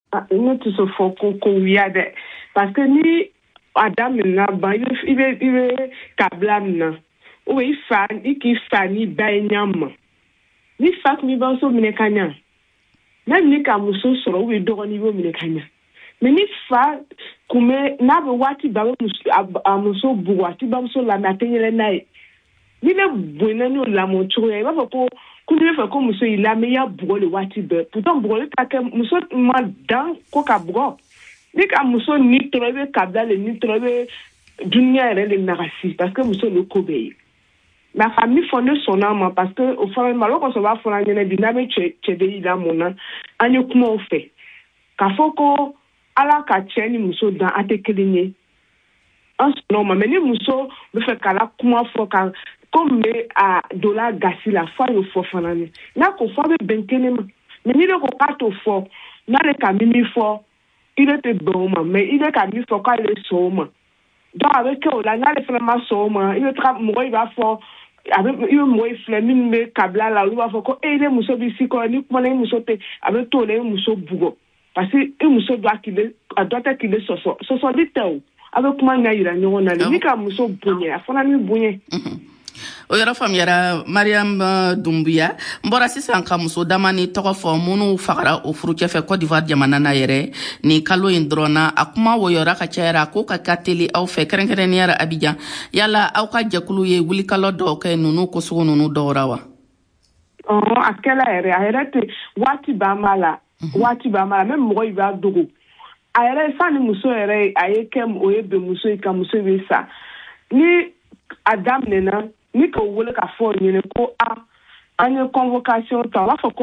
ne te se fo ko wiade parce que ni Adam na ba il kablam na o ifan ikifani banyam ni fak mi ba so mine kanya même ni ka muso soro we do ni bo mine kanya mais ni fa kume na be wati ba muso buwati ba muso la matenye na ni le buena ni la moncho e ba ko kunu fa ko muso ila me ya bugo le wati be pourtant bugo le ta ke muso ma dan ko ka bugo ni ka muso ni trobe kabla le ni trobe dunia re le narasi parce que muso le kobe la famille fonde son âme parce que au fond malo ko so ba fona nyene bi na be chebe ila mona anyo kuma o fe ka foko ala ka cheni muso dan atekelinye en ce moment mais ni muso be fe kala kuma fo ka comme à dollar gasi la fois yo fo fanani na ko fo be benkene mais ni le ko pato fo na le kamini fo il était bon mais il est kamini fo ka le soma donc avec la na le vraiment soma il tra mo il va fo avec il mo flemi me kabla la lu va fo ko ele muso bi si ko ni ko na muso te avec to le muso bugo parce que muso doit qu'il so dit tao avec comment na ira nyon na ni ka muso bunye afona ni bunye o yɔrɔ faamuyara Mariam Doumbouya mbɔra sisan ka muso dama ni tɔgɔ fɔ minnu fagara o furucɛ fɛ Côte d'Ivoire jamana na yɛrɛ ni kalo in dɔrɔn na a kuma wɔyɔra ka cayara ko ka teli aw fɛ kɛrɛnkɛrɛnniyara Abidjan yala aw ka jɛkulu ye wulikalo dɔw kɛ nunu kosugu nunu dɔwra wa a kɛla yɛrɛ a yɛrɛ te waati b'a ma la même mɔgɔ i b'a dogo a yɛrɛ fa ni muso yɛrɛ a ye kɛ o ye be muso ye ka muso be sa ni a daminɛna ni ko wele ka fɔ ɲini ko an ye convocation ta b'a fɔ ko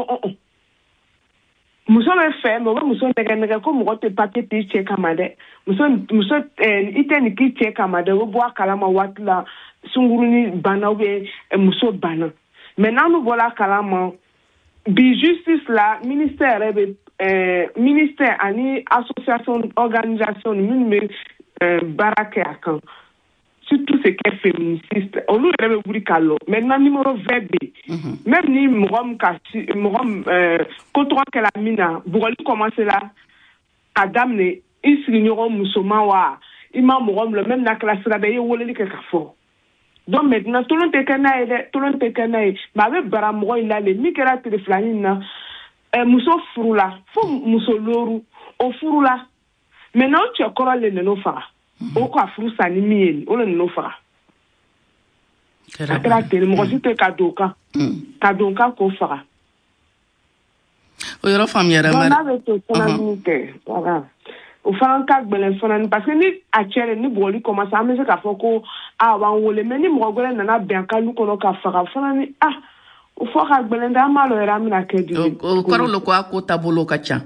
muso bɛ fɛ mais o bɛ muso nɛgɛ ko mɔgɔ tɛ papier t'i cɛ kama dɛ muso i tɛ nin k'i cɛ kama dɛ o bɛ bɔ a kalama waati la sungurunin banna muso banna mais n'an bɔra a kalama bi justice la ministère yɛrɛ bɛ ministère ani association organisation minnu bɛ baara kɛ a kan surtout ce qui est féministe on nous rêve buri kalo maintenant numéro 20b même ni mogom contre que la mina bugoli commencer là adam ne isignyoro musoma wa ima mogom le même na classe la be woleli ke ka fo donc maintenant tout le monde te kana ba be bara mogo ila le mi kera teleflani na muso furula fo muso loru o furula maintenant tu akora le no fa o ko afuru sani mieni o le no fa kera tele mo si te kadoka ko fa o yoro famiera mar na be to sonamite voilà o fa ka gbelen sonani parce que ni a chere ni boli commence a me se ka foko wa wole me ni mo gbelen na bien ka lu ko ka fa sonani o fo ka gbelen da malo era mi na kedi o koro lo ko tabolo ka cha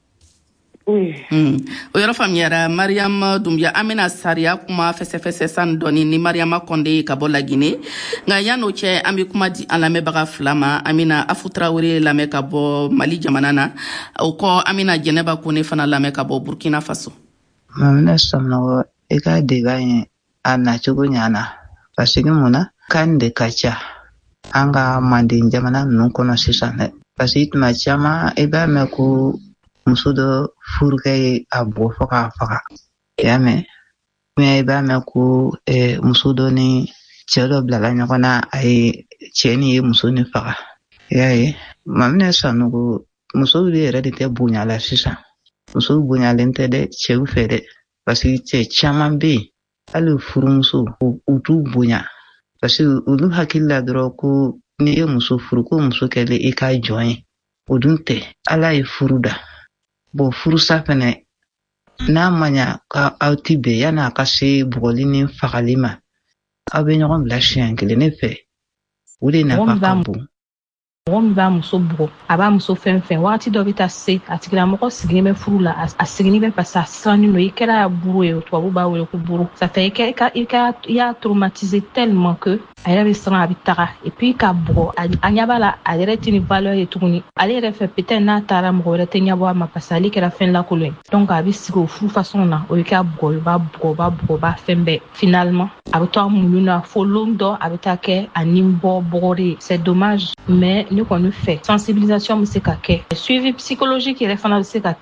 oui o yoro famiera Mariam Doumbouya amena saria kuma fese san doni ni Mariama Konde ka bola Guinée nga yano che ami kuma di alame baga flama amina Afutraoré lame ka bo Mali jamana na o ko amina Jeneba Kone fana lame ka bo Burkina Faso mamna somno e ka dega ana chugo nyana parce que mona kan de kacha anga mandi jamana non kono sisane parce que ma chama e ba me ko muso dɔ furu kɛ a bɔ fɔ k'a faga y'a mɛn mais i b'a mɛn ko muso dɔ ni cɛ dɔ bilala ɲɔgɔn na a ye cɛ ni ye muso ni faga y'a ye maminɛ sanogo musow de yɛrɛ de tɛ bonya la sisan musow bonyalen tɛ dɛ cɛw fɛ dɛ parce que cɛ caman bɛ yen hali furumuso u t'u bonya parce que olu hakili la dɔrɔn ko ni ye muso furu ko muso kɛlen i ka jɔn ye o dun tɛ ala ye furu da bon furusa fɛnɛ n'a ma ɲa k'aw ti bɛn yan'a ka se bugɔli ni fagali ma aw bɛ ɲɔgɔn bila siɲɛ kelen ne fɛ o de nafa ka bon mɔgɔ min b'a muso bugɔ a b'a muso fɛn fɛn waati dɔ bɛ taa se a tigilamɔgɔ sigilen bɛ furu la a sigilen bɛ parce que a sirannen don i kɛra buru ye tubabu b'a wele ko buru ça fait i y'a traumatiser tellement que a yɛrɛ bɛ siran a bɛ taga et puis ka bugɔ a ɲɛ b'a la a yɛrɛ tɛ ni valeur ye tuguni ale yɛrɛ fɛ peut-être n'a taara mɔgɔ wɛrɛ tɛ ɲɛbɔ a ma parce que ale kɛra fɛn lakolon ye donc a bɛ sigi o furu façon na o bɛ k'a bugɔ o b'a fɛn bɛɛ finalement a bɛ to a mulu na fo lon dɔ a bɛ taa kɛ a ni bɔ bɔgɔ de ye c'est dommage mais ne kɔni fɛ sensibilisation bɛ se ka kɛ suivi psychologique yɛrɛ fana bɛ se ka kɛ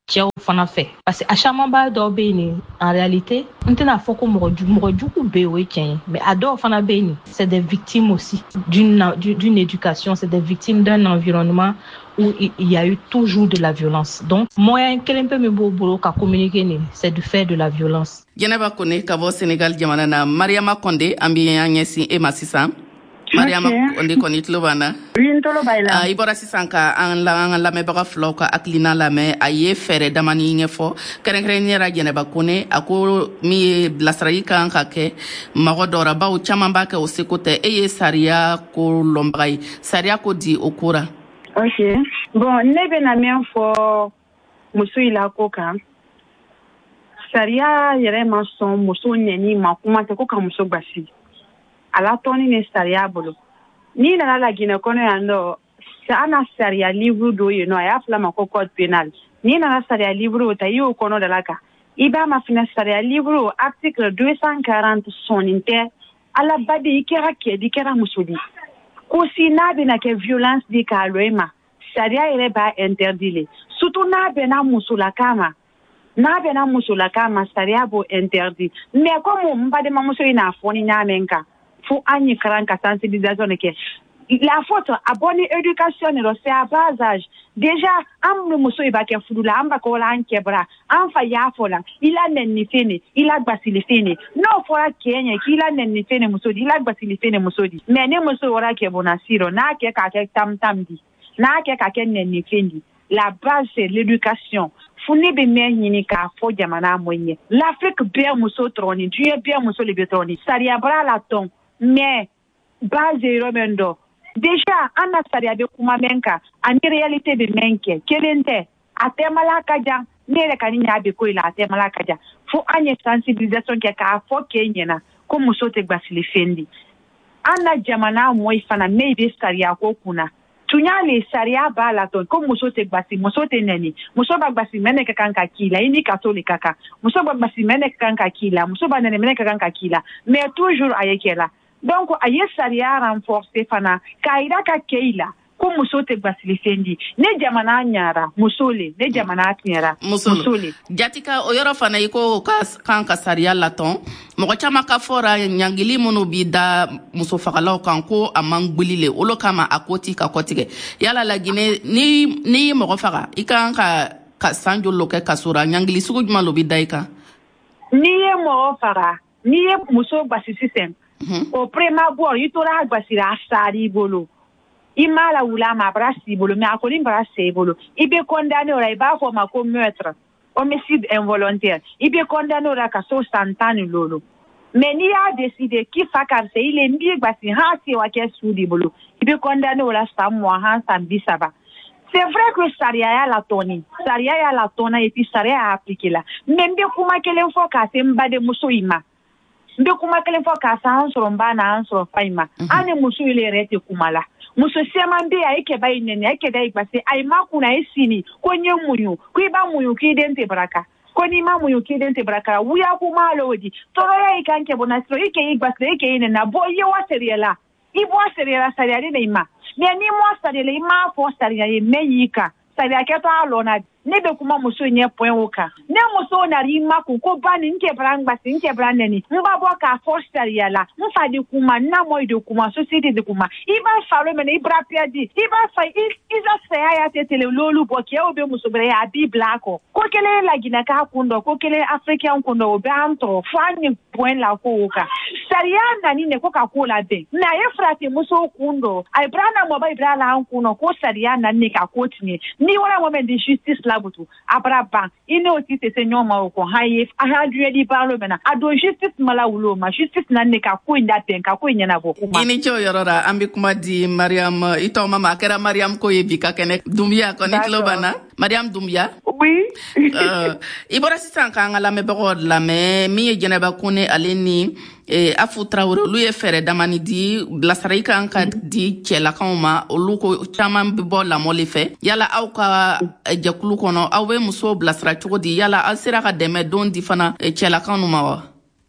cɛw fana fɛ parce que a caman b'a dɔw bɛ yen nin en réalité n tɛna fɔ ko mɔgɔ jugu bɛ yen o ye tiɲɛ ye mais a dɔw fana bɛ yen nin c'est des victimes aussi d'une éducation, c'est des victimes d'un environnement où il y a eu toujours de la violence. Donc moyen kelen pe min b'o bolo ka communiquer nin c'est de faire de la violence. Jɛnɛba Kone ka bɔ Sénégal jamana na Mariama Konde an bɛ an ɲɛsin e ma sisan. Mariama Konde kɔni tulo b'an na. I bɔra sisan ka an lamɛnbaga filaw ka hakilina lamɛn a ye fɛɛrɛ damani ɲɛfɔ kɛrɛnkɛrɛnnenya la Jɛnɛba Kone a ko min ye bilasirali kan ka kɛ mɔgɔ dɔ la bawo caman b'a kɛ o seko tɛ e ye sariya ko lɔnbaga ye sariya ko di o ko ra. Ok bon ne bɛna min fɔ muso yi la ko kan sariya yɛrɛ ma sɔn muso nɛni ma kuma tɛ ko ka muso basi ala tɔni ni sariya bolo ni nana la Guinée kɔnɔ yan nɔ ana sariya livre do yen nɔ a y'a fila ma ko code pénal ni nana sariya livre o ta i y'o kɔnɔ da la kan i b'a ma fina sariya livre o article 240 sɔnnin tɛ ala baden i kɛra cɛ di kɛra muso di ko si n'a bɛna kɛ violence di k'a lɔ i ma sariya yɛrɛ b'a interdit le surtout n'a bɛna musolaka ma sariya b'o interdit mais comme n badenmamuso yi n'a fɔ ni ɲa mɛn kan fo an yi karan ka sensibilisation de kɛ la faute a bɔ ni éducation de c'est à bas âge déjà an muso yi b'a kɛ fudu la an b'a kɛ wala an kɛbara an fa y'a fɔ la i la nɛni fene i la gbasili fene n'o fɔra cɛ ɲɛ k'i la nɛni fene muso di i la gbasili fene muso di mais ne muso wara kɛ bona siro n'a kɛ k'a kɛ tam di n'a kɛ k'a kɛ nɛni fene di la base c'est l'éducation funi bɛ mɛn ɲini k'a fɔ jamana mɔn ye l'Afrique bɛɛ muso tɔrɔni diɲɛ bɛɛ muso de bɛ tɔrɔni sariya bara la tɔn mais base yɔrɔ mɛn dɔ déjà an na sariya bɛ kuma mɛn kan ani réalité bɛ mɛn kɛ kelen tɛ a tɛmala ka jan ne yɛrɛ ka ni ɲa bɛ ko la a tɛmala ka jan fo an ye sensibilisation kɛ k'a fɔ k'e ɲɛna ko muso tɛ gbasili fɛn di an na jamana mɔn fana ne bɛ sariya ko kunna tunyale sariya b'a la tɔn ko muso tɛ gbasi muso tɛ nɛni muso b'a gbasi mɛnɛ ka kan ka k'i la i ni ka to le ka kan muso b'a gbasi mɛnɛ ka kan ka k'i la muso b'a nɛni mɛnɛ ka kan ka k'i la mais toujours a ye kɛ la donc a ye sariya renforcer fana k'a yira ka kɛ i la ko muso tɛ gbasili fɛn di ne jamana ɲara muso le ne jamana tiɲɛra muso le jatika o yɔrɔ fana i ko kan ka sariya latɔn mɔgɔ caman ka fɔra ɲangili minnu bi da muso fagalaw kan ko a man gbili le olu kama a ko ti ka kɔtigɛ yala la Guinée ni ye mɔgɔ faga i kan ka san joli kɛ kaso ra ɲangili sugu jumɛn lo bi da i kan ni ye mɔgɔ faga ni ye muso gbasi sisan o prima bɔ i tora gbasira a sari bolo i m'a la wula ma a bara si bolo mais a kɔni bara se bolo i bɛ condamné o la i b'a fɔ ma ko meurtre homicide involontaire i bɛ condamné o la ka so san 10 lolo mais n'i y'a décidé k'i fa karisa i le n b'i gbasi han se wa kɛ su di bolo i bɛ condamné o la san 20 han san 30 c'est vrai que sariya y'a la tɔnna et puis sariya y'a appliqué la mais n bɛ kuma kelen fɔ k'a se n badenmuso yi ma n bɛ kuma kelen fɔ k'a se an sɔrɔ n ba na an sɔrɔ fa yi ma an ni muso yi yɛrɛ tɛ kuma la muso caman bɛ yen a ye kɛba yi nɛni a ye kɛda yi gbasi a ye ma kunna a ye sini ko n ye muɲu ko i b'a muɲu k'i den tɛ baraka ko n'i ma muɲu k'i den tɛ baraka wuya kuma lo di tɔɔrɔya yi kan kɛ bɔ na sɔrɔ i kɛ i gbasi i kɛ i nɛna bɔ i ye wa sariya la i bɔ sariya la sariya de na i ma mais n'i ma sariya la i m'a fɔ sariya ye mɛ y'i kan sariya kɛtɔ a lɔ na ne bɛ kuma muso ɲɛ point o kan ne muso nana i ma kun ko ba ni n kɛ bara n gbasi n kɛ bara nɛni n b'a bɔ k'a fɔ sariya la n fa de kuma n na mɔ de kuma société de kuma i b'a fa lo mɛnɛ i bara pɛdi i b'a fa i ka saya y'a tɛ tele l'olu bɔ cɛw bɛ muso bɛrɛ ye a b'i bila a kɔ ko kelen Laginɛ k'a kun dɔ ko kelen africain kun dɔ o bɛ an tɔrɔ fo an ni point la ko o kan sariya nani ne ko ka ko la bɛn mais a ye farati muso kun dɔ a ye bara na mɔba i bara la an kun dɔ ko sariya nani ne ka ko tiɲɛ ni wara mɔ mɛ di justice labutu abra ban i n'o ti se ɲɔgɔn ma o kɔ han ye a ha duɲɛ di baara mɛna a don justice mala wulo ma justice na ne ka ko in da bɛn ka ko in ɲɛnabɔ kuma i ni ce o yɔrɔ la an bɛ kuma di Mariam i tɔgɔma ma a kɛra Mariam ko ye bi ka kɛnɛ Dumbuya kɔni tulo banna Mariam Dumbuya oui i bɔra sisan k'an ka lamɛnbagaw lamɛn min ye Jɛnɛba Kone ale ni Afu Traoré olu ye fɛɛrɛ damani di bilasirali kan ka di cɛlakaw ma olu ko caman bɛ bɔ lamɔ le fɛ yala aw ka jɛkulu kɔnɔ aw bɛ musow bilasira cogo di yala aw sera ka dɛmɛ don di fana cɛlakaw ma wa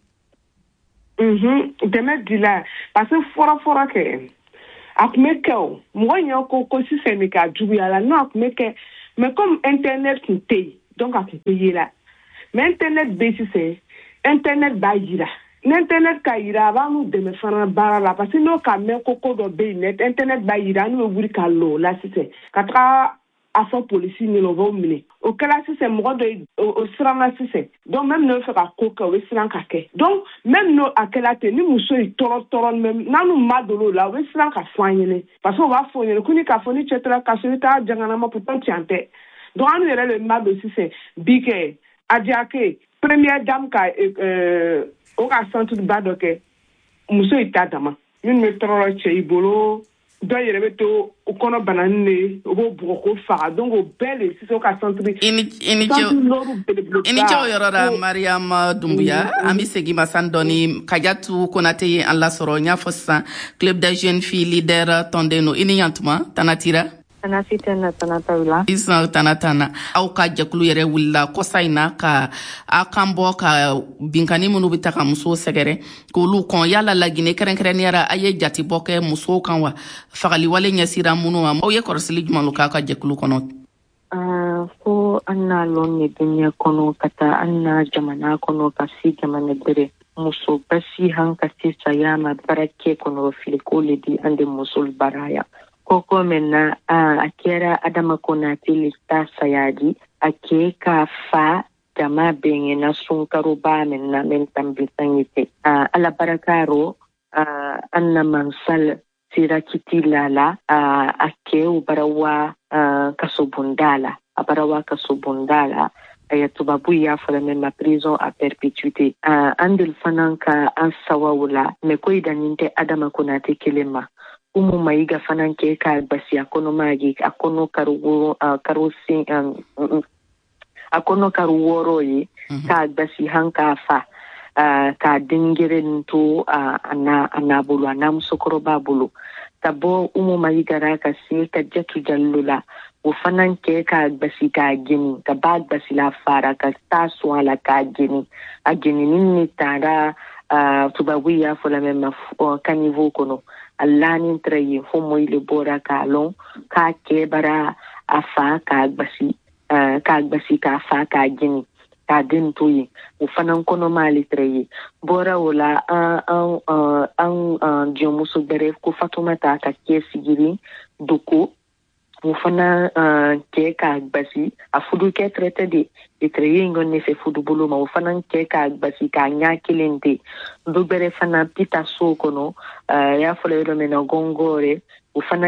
dɛmɛ dila parce que fɔlɔ kɛ a tun bɛ kɛ o mɔgɔ ɲɛ ko sisan de ka juguya la n'o a tun bɛ kɛ mais comme internet tun tɛ yen donc a kɛ yela mais internet bɛ sisan internet b'a yira n'internet ka yira a b'a n'u dɛmɛ fana baara la parce que n'o ka mɛn ko dɔ bɛ yen internet b'a yira n'u bɛ wuli ka lɔ o la sisan ka taga a fɔ polisi ɲɛna o b'o minɛ o kɛra sisan mɔgɔ dɔ o siranna sisan donc même n'o fɛ ka ko kɛ o bɛ siran ka kɛ donc même n'o a kɛla ten ni muso ye tɔɔrɔ même n'anu ma don o la o bɛ siran ka fɔ an ɲɛna parce que o b'a fɔ o ɲɛna ko ni k'a fɔ ni cɛ taara kaso i t'a janganama pourtant tiɲɛ tɛ donc anu yɛrɛ le ma don sisan bi kɛ Adiake première dame ka o ka centre ba dɔ kɛ muso yi t'a dama minnu bɛ tɔɔrɔ cɛ i bolo dɔ yɛrɛ bɛ to o kɔnɔ banani de o b'o bugɔ ko faga donc o bɛɛ de sisan o ka centre i ni ce o yɔrɔ la Mariam Doumbouya an bɛ segin ma san dɔɔni Kadiatou Konate ye an lasɔrɔ n y'a fɔ sisan club des jeunes filles leader tɔnden don i ni ɲantuma Tana Tira Tanasi tɛna Tanata wula. Isa Tanatana aw ka jɛkulu yɛrɛ wulila kɔsa in na ka a kan bɔ ka binkani minnu bɛ ta ka musow sɛgɛrɛ k'olu kɔn yala laginɛ kɛrɛnkɛrɛnniyara a ye jati bɔ kɛ musow kan wa fagali wale ɲɛsira minnu ma aw ye kɔrɔsili jumɛn k'a ka jɛkulu kɔnɔ ko an n'a lɔn ne dunya kɔnɔ ka taa an n'a jamana kɔnɔ ka se jamana bɛrɛ muso basi han ka se saya ma baara kɛ kɔnɔ fili ko le di an de muso baraya koko mena a kera Adama Konate lista sayadi a ke ka fa jama benye na sunkaro ba mena mentam bitangite ala barakaro anna mansal sirakiti lala a ke ubarawa kasobundala ayatubabu ya fala mema prison à perpétuité andel fananka ansawawula meko idaninte Adama Konate kelema umu maiga fanan ke ka basi akono magi akono karuworo yi ka basi hanka fa ka dingiren to anabulu anamsokoro babulu tabo umu maiga raka si ka jetu jallula u fanan ke ka basi ka gini ka bag basi la fara ka taso ala ka gini a gini ni tara tubawiya fola mema kanivo kono Allahni trayi homo ile bora kalon ka kebara afa ka gbasi ka fa ka gini ka din toyi u fanan kono mali trayi bora wala an jomuso bere ko Fatumata ka ke sigiri duku u fana ke ka gbasi a fudu ke traité de trayi ngon ne fe fudu bolo ma u fana ke ka gbasi ka nya kilente do bere fana pita so kono ya fole do mena gongore u fana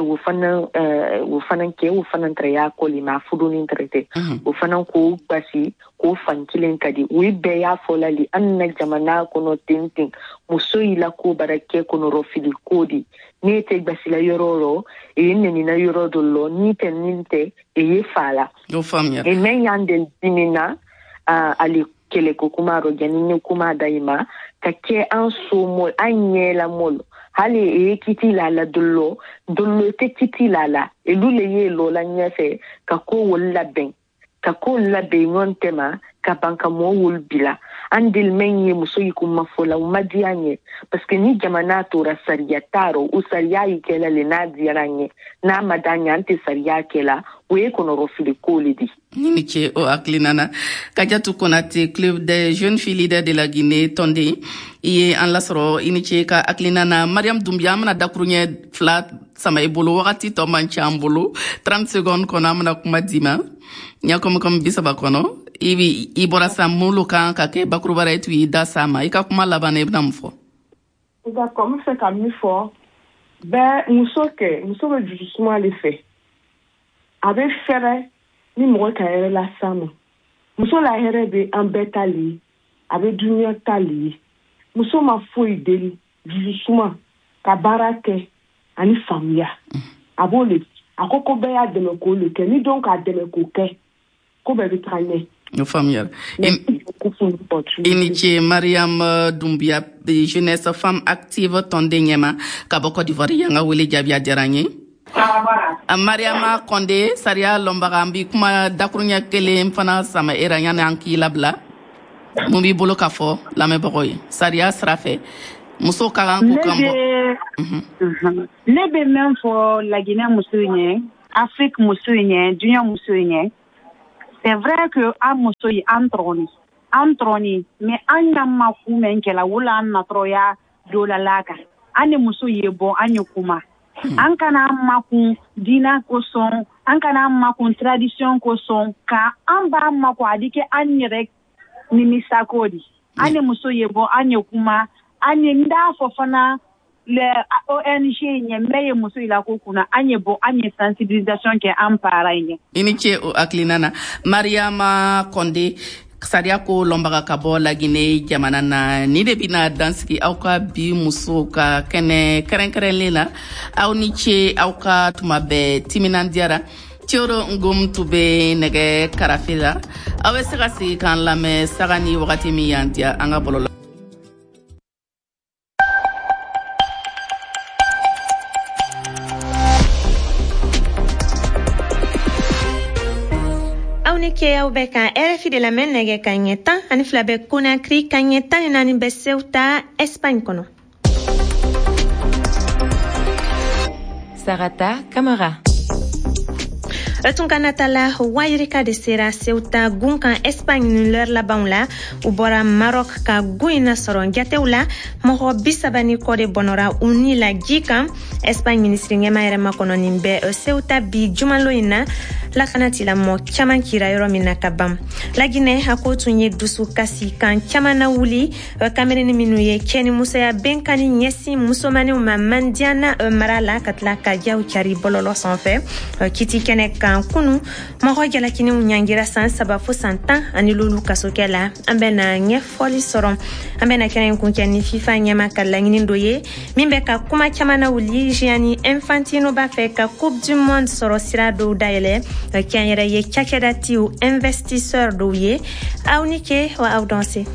traya ko li ma fudu ni traité u fana ko gbasi ko fankilen kadi u be ya fola li anna jamana kono tintin muso ila ko barake kono rofili kodi ni te gbasi la yororo e ni na yorodo lo ni te ninte e ye fala do famia e men yandel dimina ali kele ko kuma ro janini kuma daima ka ke an so mol anyela mol hali e kiti la dullo te kiti la e lule ye lo la nyefe ka ko wala ben ngon tema ka banka mo wul bila andil menye muso yikuma fola umadianye parce que ni jamana to rasariya taro usariya ikela le nadiaranye na madanya ante sariya kela we kono rofili kolidi ni che o aklinana Kadiatou Konate club des jeunes filles leaders de la Guinée tonde iye an lasoro ini che ka aklinana Mariam Doumbouya mana dakrunye flat sama ebolo wakati to mancha ambolo 30 secondes kona mana kuma dima nyakoma kom bisaba kono i bɔra sa mulu kan ka kɛ bakurubara ye tu y'i da sa ma i ka kuma laban i bɛna mun fɔ d'accord n bɛ fɛ ka min fɔ bɛɛ muso bɛ dusukuma de fɛ a bɛ fɛrɛ ni mɔgɔ ka hɛrɛ las'a ma muso la hɛrɛ bɛ an bɛɛ ta le ye a bɛ duniya ta le ye muso ma foyi deli dusukuma ka baara kɛ ani faamuya a b'o le a ko bɛɛ y'a dɛmɛ k'o le kɛ ni donc k'a dɛmɛ k'o kɛ ko bɛɛ bɛ taga ɲɛ Famille. Iniche Mariam Doumbouya jeunesse femme active tonde nyema ka bɔ Côte d'Ivoire yanga wele jabia jaranye Mariama Konde Saria Lombarambi kuma dakurunya kelen fana sama eranya nanki labla mun bi bolo ka fɔ lamɛbagaw ye Saria sirafe muso ka kan ko kambo ne bɛ men fɔ Laginɛ muso ɲɛ Afrique muso ɲɛ dunya muso ɲɛ c'est vrai que an muso yi an troni mais an yamma kumen kela wula an natroya dola laka an muso yi bon an kuma an kana makun dina kosɔn an kana makun tradition kosɔn ka an b'a mako adike an yɛrɛ nimisakodi an muso ye bon an kuma an nda fɔ fana le ONG nyɛmɛ ye muso ila ko kuna an bon an sensibilisation kɛ an para ye ini ce o aklinana Mariama Konde sariya ko lɔnbaga ka bɔ Laginɛ jamana na ni de bina dansigi aw ka bi muso ka kɛnɛ kɛrɛnkɛrɛnlen la aw ni ce aw ka tuma bɛɛ timinandiyara Tioro Ngom tube nɛgɛ karafe la aw bɛ se ka sigi k'an lamɛn saga ni wagati min y'an diya an ka bɔlɔlɔ ke aw bɛ ka RFI de lamɛn nɛgɛ ka ɲɛ 10 ani 2 bɛ Conakry ka ɲɛ 14 bɛ Ceuta Espagne kɔnɔ. Sarata Camara. Tunkanatala wayirika de sera Ceuta gunkan Espagne ni leur laban la u bɔra Maroc ka guina sɔrɔ jatew la mɔgɔ 30 kɔ de bɔnɔra u ni la ji kan Espagne ministre ɲɛma yɛrɛ makɔnɔ nin bɛ Ceuta bi jumalo in na lakana tilamɔ caman kira yɔrɔ min na ka ban Laginɛ a ko tun ye dusu kasi kan caman na wuli kamerini minnu ye cɛ ni musoya bɛnkani ɲɛsin musomanɛw ma mandiana mara la ka tila ka jaw cari bɔlɔlɔ sanfɛ kiti kɛnɛ kan kunu mɔgɔ jalakiniw ɲangira san 3 fo san 10 ani lolu kasokɛ la an bɛna ɲɛfɔli sɔrɔ an bɛna kɛnɛ in kuncɛ ni FIFA ɲɛma ka laɲini dɔ ye min bɛ ka kuma caman na wuli Gianni Infantino b'a fɛ ka Coupe du Monde sɔrɔ sira dɔw dayɛlɛ kɛn yɛrɛ ye cakɛdatiw investisseur dɔw ye aw ni ce wa aw dɔnse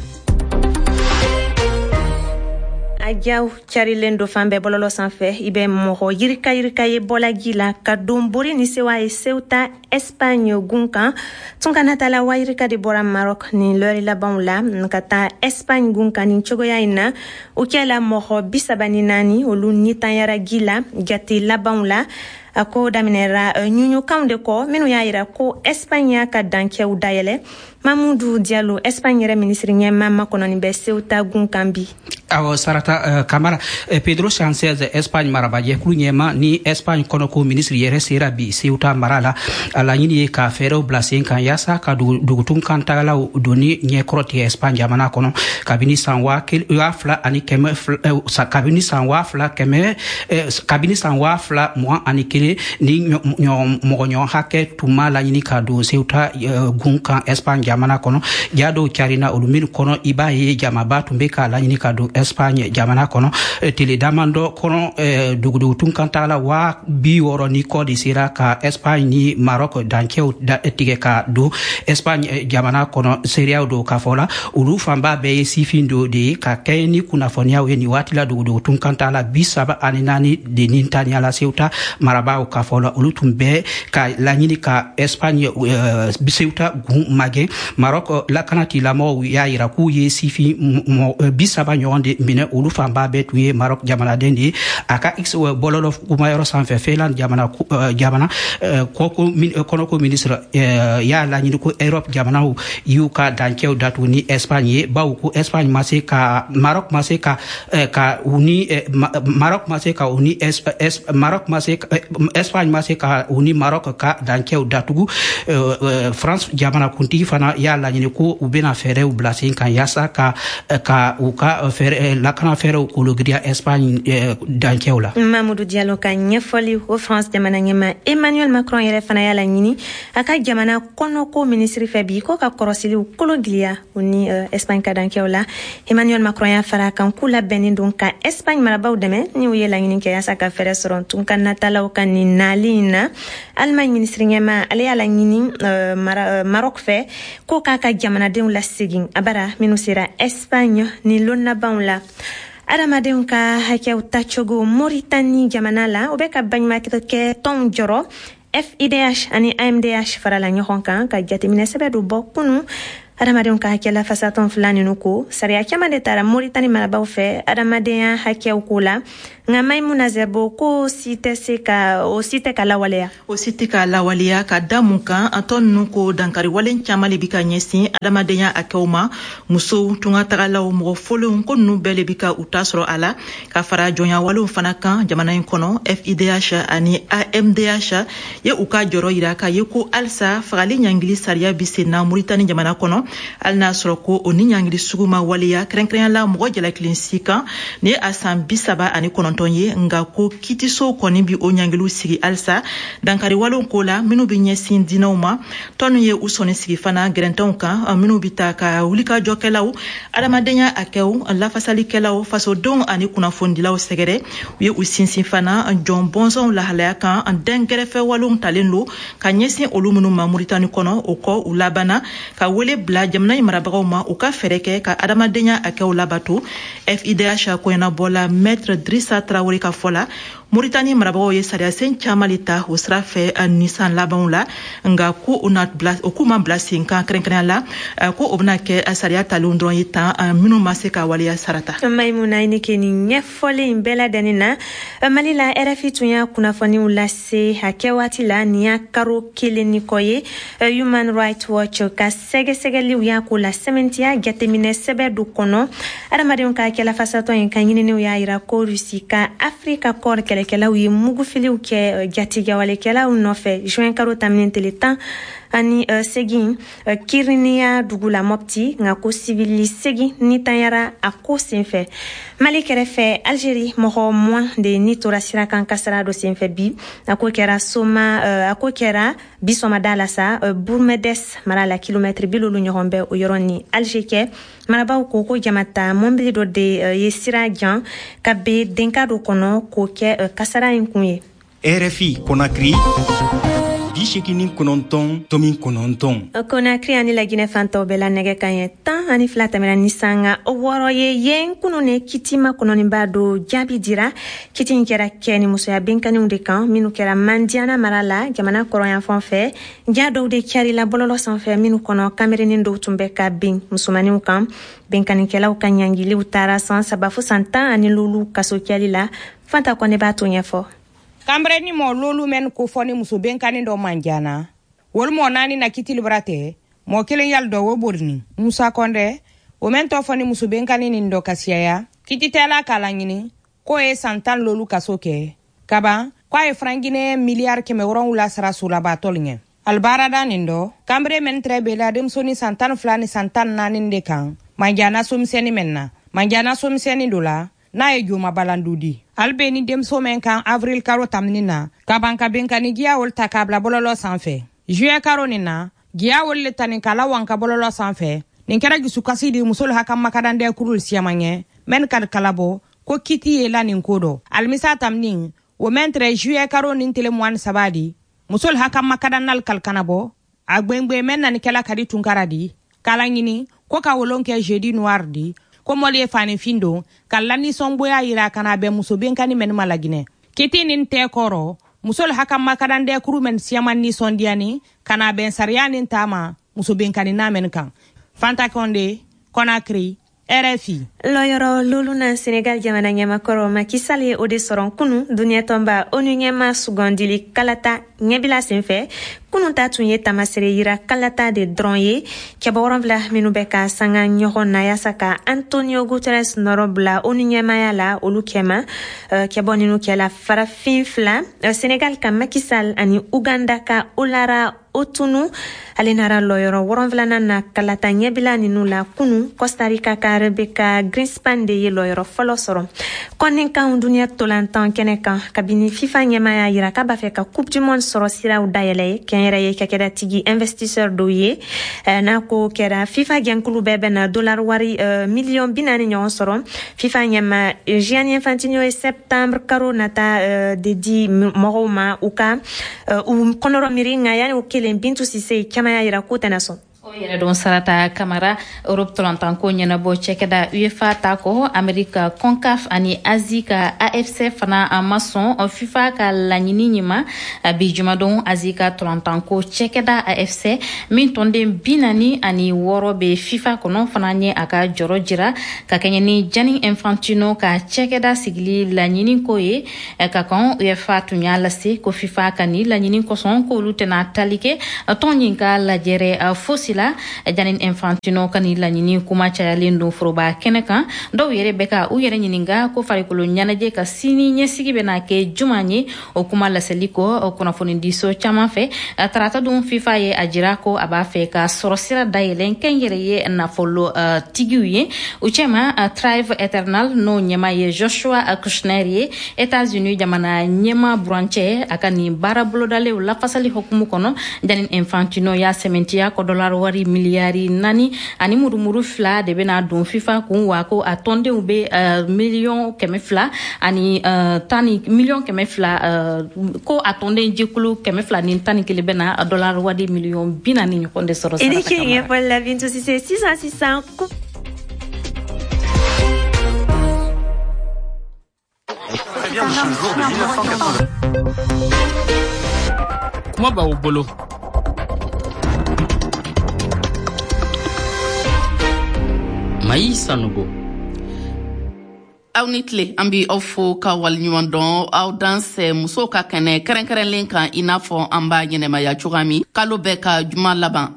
ajaw carilen do fan bɛɛ bɔlɔlɔ sanfɛ i bɛ mɔgɔ yirika ye bɔlaji la ka don bori ni sewa ye Ceuta Espagne gun kan tunkanatala wayirika de bɔra Maroc ni lɔri labanw la ka taa Espagne gun kan ni cogoya in na u kɛla mɔgɔ 34 olu nitanyara ji la jate labanw la a ko daminɛra ɲuɲukanw de kɔ minnu y'a yira ko Espagne y'a ka dankɛw dayɛlɛ Mamadou Diallo Espagne yɛrɛ ministre ɲɛma makɔnɔni bɛ Ceuta gun kan bi awo Sarata Camara Pedro Sánchez Espagne marabajɛkulu ɲɛma ni Espagne kɔnɔko ministre yɛrɛ sera bi Ceuta mara la a laɲini ye ka fɛɛrɛw bila sen kan yaasa ka dugutun kan tagalaw doni ɲɛkɔrɔ tigɛ Espagne jamana kɔnɔ kabini san 2021 ni mɔgɔɲɔgɔn hakɛ tuma laɲini ka don Ceuta gun kan Espagne jamana kɔnɔ jado carina olu min kɔnɔ i b'a ye jamaba tun bɛ ka laɲini ka don Espagne jamana kɔnɔ tele damandɔ kɔnɔ dugutun kan tagala 60 ni kɔ de sera ka Espagne ni Maroc dankɛw tigɛ ka don Espagne jamana kɔnɔ sereyaw do ka fɔ la olu fanba bɛɛ ye sifin do de ye ka kɛ ni kunnafoniyaw ye ni waati la dugutun kan tagala 34 de ni taniya la Ceuta marabaaw ka fɔ la olu tun bɛ ka laɲini ka Espagne Ceuta gun magɛ Maroc lakana tigilamɔgɔw y'a yira k'u ye sifin 30 ɲɔgɔn de minɛ olu fanba bɛɛ tun ye Maroc jamanaden de ye a ka X bɔlɔlɔ kumayɔrɔ sanfɛ Finland jamana kɔnɔko ministre y'a laɲini ko Europe jamanaw y'u ka dankɛw datugu ni Espagne ye bawo ko Espagne ma se ka Maroc ma se ka u ni Maroc ka dankɛw datugu France jamana kuntigi fana y'a laɲini ko u bɛna fɛɛrɛw bila sen kan yaasa ka u ka lakana fɛɛrɛw kologiriya Espagne dankɛw la. Mamadou Diallo ka ɲɛfɔli o France jamana ɲɛma Emmanuel Macron yɛrɛ fana y'a laɲini a ka jamana kɔnɔko ministre fɛ bi ko ka kɔrɔsiliw kologiriya u ni Espagne ka dankɛw la. Emmanuel Macron y'a fara kan k'u labɛnnen don ka Espagne marabaw dɛmɛ ni u ye laɲini kɛ yaasa ka fɛɛrɛ sɔrɔ tun ka natalaw ka nin nali in na Allemagne ministre ɲɛma ale y'a laɲini Maroc fɛ ko k'a ka jamanadenw lasegin a bara minnu sera Espagne ni lonnabanw la adamadenw ka hakɛw tacogo Mauritanie jamana la o bɛ ka baɲumankɛ tɔnw jɔrɔ FIDH ani AMDH farala ɲɔgɔn kan ka jateminɛ sɛbɛ do bɔ kunu adamadenw ka hakɛla fasatɔn fila ninu ko sariya caman de taara Moritani marabaw fɛ adamadenya hakɛw ko la nga Maimuna Zerbo ko o si tɛ ka lawaleya o si tɛ ka lawaleya ka da mun kan an tɔ ninnu ko dankari walen caman le bi ka ɲɛsin adamadenya hakɛw ma musow tunga tagalaw mɔgɔ fɔlenw ko ninnu bɛɛ le bi ka u ta sɔrɔ a la ka fara jɔnya walew fana kan jamana in kɔnɔ FIDH ani AMDH ye u ka jɔrɔ yira ka ye ko alisa fagali ɲangili sariya bi sen na Moritani jamana kɔnɔ hali n'a sɔrɔ ko o ni ɲangili sugu ma waleya kɛrɛnkɛrɛnyala mɔgɔ jalakelen si kan ni a san 39 ye nga ko kitiso kɔni bi o ɲangiliw sigi alisa dankari walew ko la minnu bi ɲɛsin dinaw ma tɔnu ye u sɔnni sigi fana gɛrɛntɛnw kan minnu bi ta ka wulikajɔkɛlaw adamadenya hakɛw lafasalikɛlaw fasodenw ani kunnafonidilaw sɛgɛrɛ u ye u sinsin fana jɔn bɔnsɔnw lahalaya kan dɛnkɛrɛfɛ walew talen lo ka ɲɛsin olu minnu ma Moritani kɔnɔ o kɔ u labanna ka wele bila jamana in marabagaw ma u ka fɛrɛ kɛ ka adamadenya hakɛw labato FIDH kɔɲɛnabɔla Maître Drissa Traoré ka fɔ la Moritani marabagaw ye sariyasen caman le ta o sira fɛ nisan labanw la nga ko o k'u ma bila sen kan kɛrɛnkɛrɛnya la ko o bena kɛ sariya talenw dɔrɔn ye tan minnu ma se ka waleya sarata. Maimuna ne ke ni ɲɛfɔlen in bɛɛ ladɛnni na Mali la RFI tun y'a kunnafoniw lase hakɛ waati la ni y'a karo kelen ni kɔ ye Human Rights Watch ka sɛgɛsɛgɛliw y'a ko la sɛmɛntiya jateminɛ sɛbɛ do kɔnɔ adamadenw ka kɛlafasatɔ in ka ɲininiw y'a yira ko Rusi ka Afrika kɔr kɛlɛkɛlaw ye mugufiliw kɛ jatigɛwalekɛlaw nɔfɛ juin karo taminen tele 10 ani segin Kiriniya dugu la Mopti nga ko civili segin ni tanyara a ko senfɛ Mali kɛrɛfɛ Algérie mɔgɔ moins de ni tora sira kan kasara do senfɛ bi a ko kɛra bisɔmada la sa Bourmedes mara la kilomètre bilolu ɲɔgɔn bɛ o yɔrɔ ni Alger kɛ marabaw ko jamata mɔbili dɔ de ye sira jan ka be denka do kɔnɔ k'o kɛ kasara in kun ye RFI Conakry 89.9 Conakry ani la Guinée fantaw bɛɛ la nɛgɛ kan ye 10 ani 2 tɛmɛna ni sanga o wɔɔrɔ ye yen kunu ne kitima kɔnɔniba do jaabi dira kiti in kɛra kɛ ni musoya benkaniw de kan minnu kɛra Mandiana mara la jamana kɔrɔyanfan fɛ ja dɔw de kɛrila bɔlɔlɔ sanfɛ minnu kɔnɔ kamerinin dɔw tun bɛ ka ben musomaniw kan benkanikɛlaw ka ɲangiliw taara san 3 fo san 10 ani lolu kaso kɛli la Fanta Kɔnɛ b'a to ɲɛfɔ Kambre ni mo lolu men ko foni muso benkani do Mandiana wol mo nani na kitili brate mo kelen yal do wo borni Musa Konde o men to foni muso benkani ni ndo kasiya kititela kala nyini ko e santan lolu kasoke kaba ko e frangine milliard ke me woron la sara sula ba tolnye albarada nindo Kambre men trebe la dem soni santan flani santan nani de kan Mandiana somseni menna Mandiana somseni dola na e juma balandudi albeni dem somen kan avril karo tamnina kabanka benkani giya wol takabla bololo sanfɛ juillet karo nina giya wol le tani kala wanka bololo sanfɛ nin kɛra gisukasi di musol hakam makadande kurul siamanye men kad kalabo ko kiti yela nin kodo almisa tamnin wo mentre juillet karo nin tele moan sabadi musol hakam makadanal kalkanabo agbengbe men nan kala kadi tunkaradi kala ngini ko ka wolonke jeudi noir di ko mole fani findo kallani somboya yira kana be muso benkani men malagine kiti nin te koro musol hakam makadande kuru men siaman ni sondiani kana ben sariani tama muso benkani na men kan Fanta Konde Conakry RFI Loyoro lulu na Senegal jamana nyama koro makisali ode soron kunu dunia tomba onu nyama sugandili kalata nyabila senfe kunu tatu ye tamasere yira kalata de dronye keboran vla minubeka sanga nyoho na yasaka Antonio Guterres norobla onu nyama yala olukema keboninu kela farafin fla Senegal ka makisal ani Uganda ka olara otunu alenara loyoro woronvlana na kalata nyabila ninula kunu Costa Rica ka Rebecca Greenspan de ye loyoro folo soro konen ka dunia tolantan keneka kabini FIFA nyama yira ka bafe ka Coupe du Monde soro sira udayele kenyera ye kekeda tigi investisseur doye na ko kera FIFA gankulu bebe na dollar wari million binani nyon soro FIFA nyama Gianni Infantino e septembre karo nata dedi moroma uka konoro miringa yani ukele bintu sise kama yira ko tenaso o yɛrɛ don sarata kamara Europe tɔlɔntanko ɲɛnabɔ cɛkɛda UEFA ta kɔ Amerika CONCAF ani Asie ka AFC fana a ma sɔn FIFA ka laɲini ɲima bi jumadon Asie ka tɔlɔntanko cɛkɛda AFC min tɔnden 46 be FIFA kɔnɔ fana ɲɛ a ka jɔrɔ jira ka kɛɲɛ ni Gianni Infantino ka cɛkɛda sigili laɲini ko ye ka kan UEFA tun y'a lase ko FIFA ka ni laɲini kɔsɔn ko olu tɛna tali kɛ tɔn ɲin ka lajɛrɛ fosi la Gianni Infantino ka ni laɲini kuma cayalen don foroba kɛnɛ kan dɔw yɛrɛ bɛ ka u yɛrɛ ɲininka ko farikolo ɲɛnajɛ ka sini ɲɛsigi bɛna kɛ juman ye o kuma laseli kɔ kunnafoni diso caman fɛ tarata dun FIFA ye a jira ko a b'a fɛ ka sɔrɔ sira dayɛlɛn kɛn yɛrɛ ye nafolo tigiw ye u cɛma Thrive Eternal n'o ɲɛma ye Joshua Kushner ye États-Unis jamana ɲɛma burancɛ a ka nin baara bolodalew lafasali hukumu kɔnɔ Gianni Infantino y'a sɛmɛntiya ko dollar wari miliyari 4 ani murumuru 2 de bena don FIFA kun wa ko a tɔndenw be miliyɔn 200 ani miliyɔn 200 ko a tɔnden jekulu 200 ni 11 bena dollar wari miliyɔn 40 ni ɲɔgɔn de sɔrɔ sarata kamara. Paul Bintou Cissé 600 kuma b'aw bolo Mayi Sanogo. Aw ni tile an bi aw fo ka waliɲuman dɔn aw dan sɛ musow ka kɛnɛ kɛrɛnkɛrɛnlen kan I n'a fɔ an b'a ɲɛnɛmaya cogoya min kalo bɛɛ ka juma laban.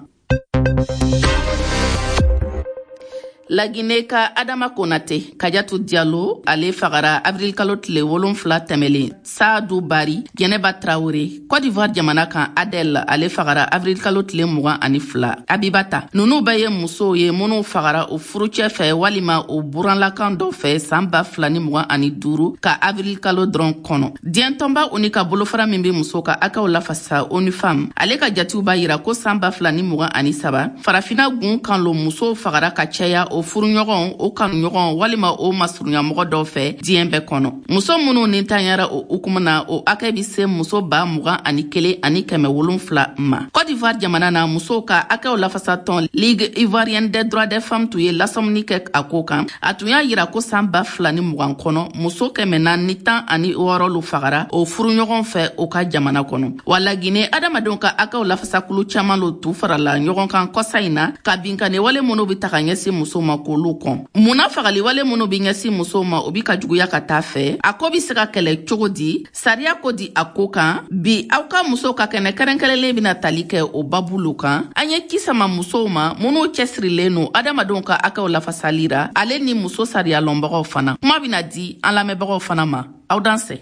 Laginɛ ka Adama Konate Kajatu Diallo ale fagara avril kalo tile 7 tɛmɛlen Saadu Bari Jɛnɛba Traoré Côte d'Ivoire jamana kan Adel ale fagara avril kalo tile 22 Abibata nunu bɛɛ ye musow ye minnu fagara o furucɛ fɛ walima o buranlakan dɔ fɛ san 2025 ka avril kalo dɔrɔn kɔnɔ diɲɛtɔnba ONU ka bolofara min be musow ka akaw lafasa ONU Femme ale ka jatiw b'a yira ko san 2023 farafina gun kan lo musow fagara ka caya o furuɲɔgɔn o kanuɲɔgɔn walima o masuruɲamɔgɔ dɔw fɛ diɲɛ bɛɛ kɔnɔ muso minnu ni tanyara o hukumu na o akɛ bi se muso 21 ani 700 ma Côte d'Ivoire jamana na musow ka akɛw lafasa tɔn Ligue Ivoirienne des droits des femmes tun ye lasɔmini kɛ a ko kan a tun y'a yira ko san 2020 kɔnɔ muso 416 lu fagara o furuɲɔgɔn fɛ o ka jamana kɔnɔ wa Laginɛ adamadenw ka akɛw lafasakulu caman lo tu farala ɲɔgɔn kan kɔsa in na ka binkane wale minnu bi ta ka ɲɛsin muso ma k'olu kɔn munna fagali wale minnu bi ɲɛsin musow ma o bi ka juguya ka taa fɛ a ko bi se ka kɛlɛ cogo di sariya ko di a ko kan bi aw ka musow ka kɛnɛ kɛrɛnkɛrɛnlen bena tali kɛ o babulu kan an ye kisama musow ma minnu cɛsirilen no adamadenw ka akaw lafasali ra ale ni muso sariya lɔnbagaw fana kuma bena di an lamɛnbagaw fana ma aw dansɛ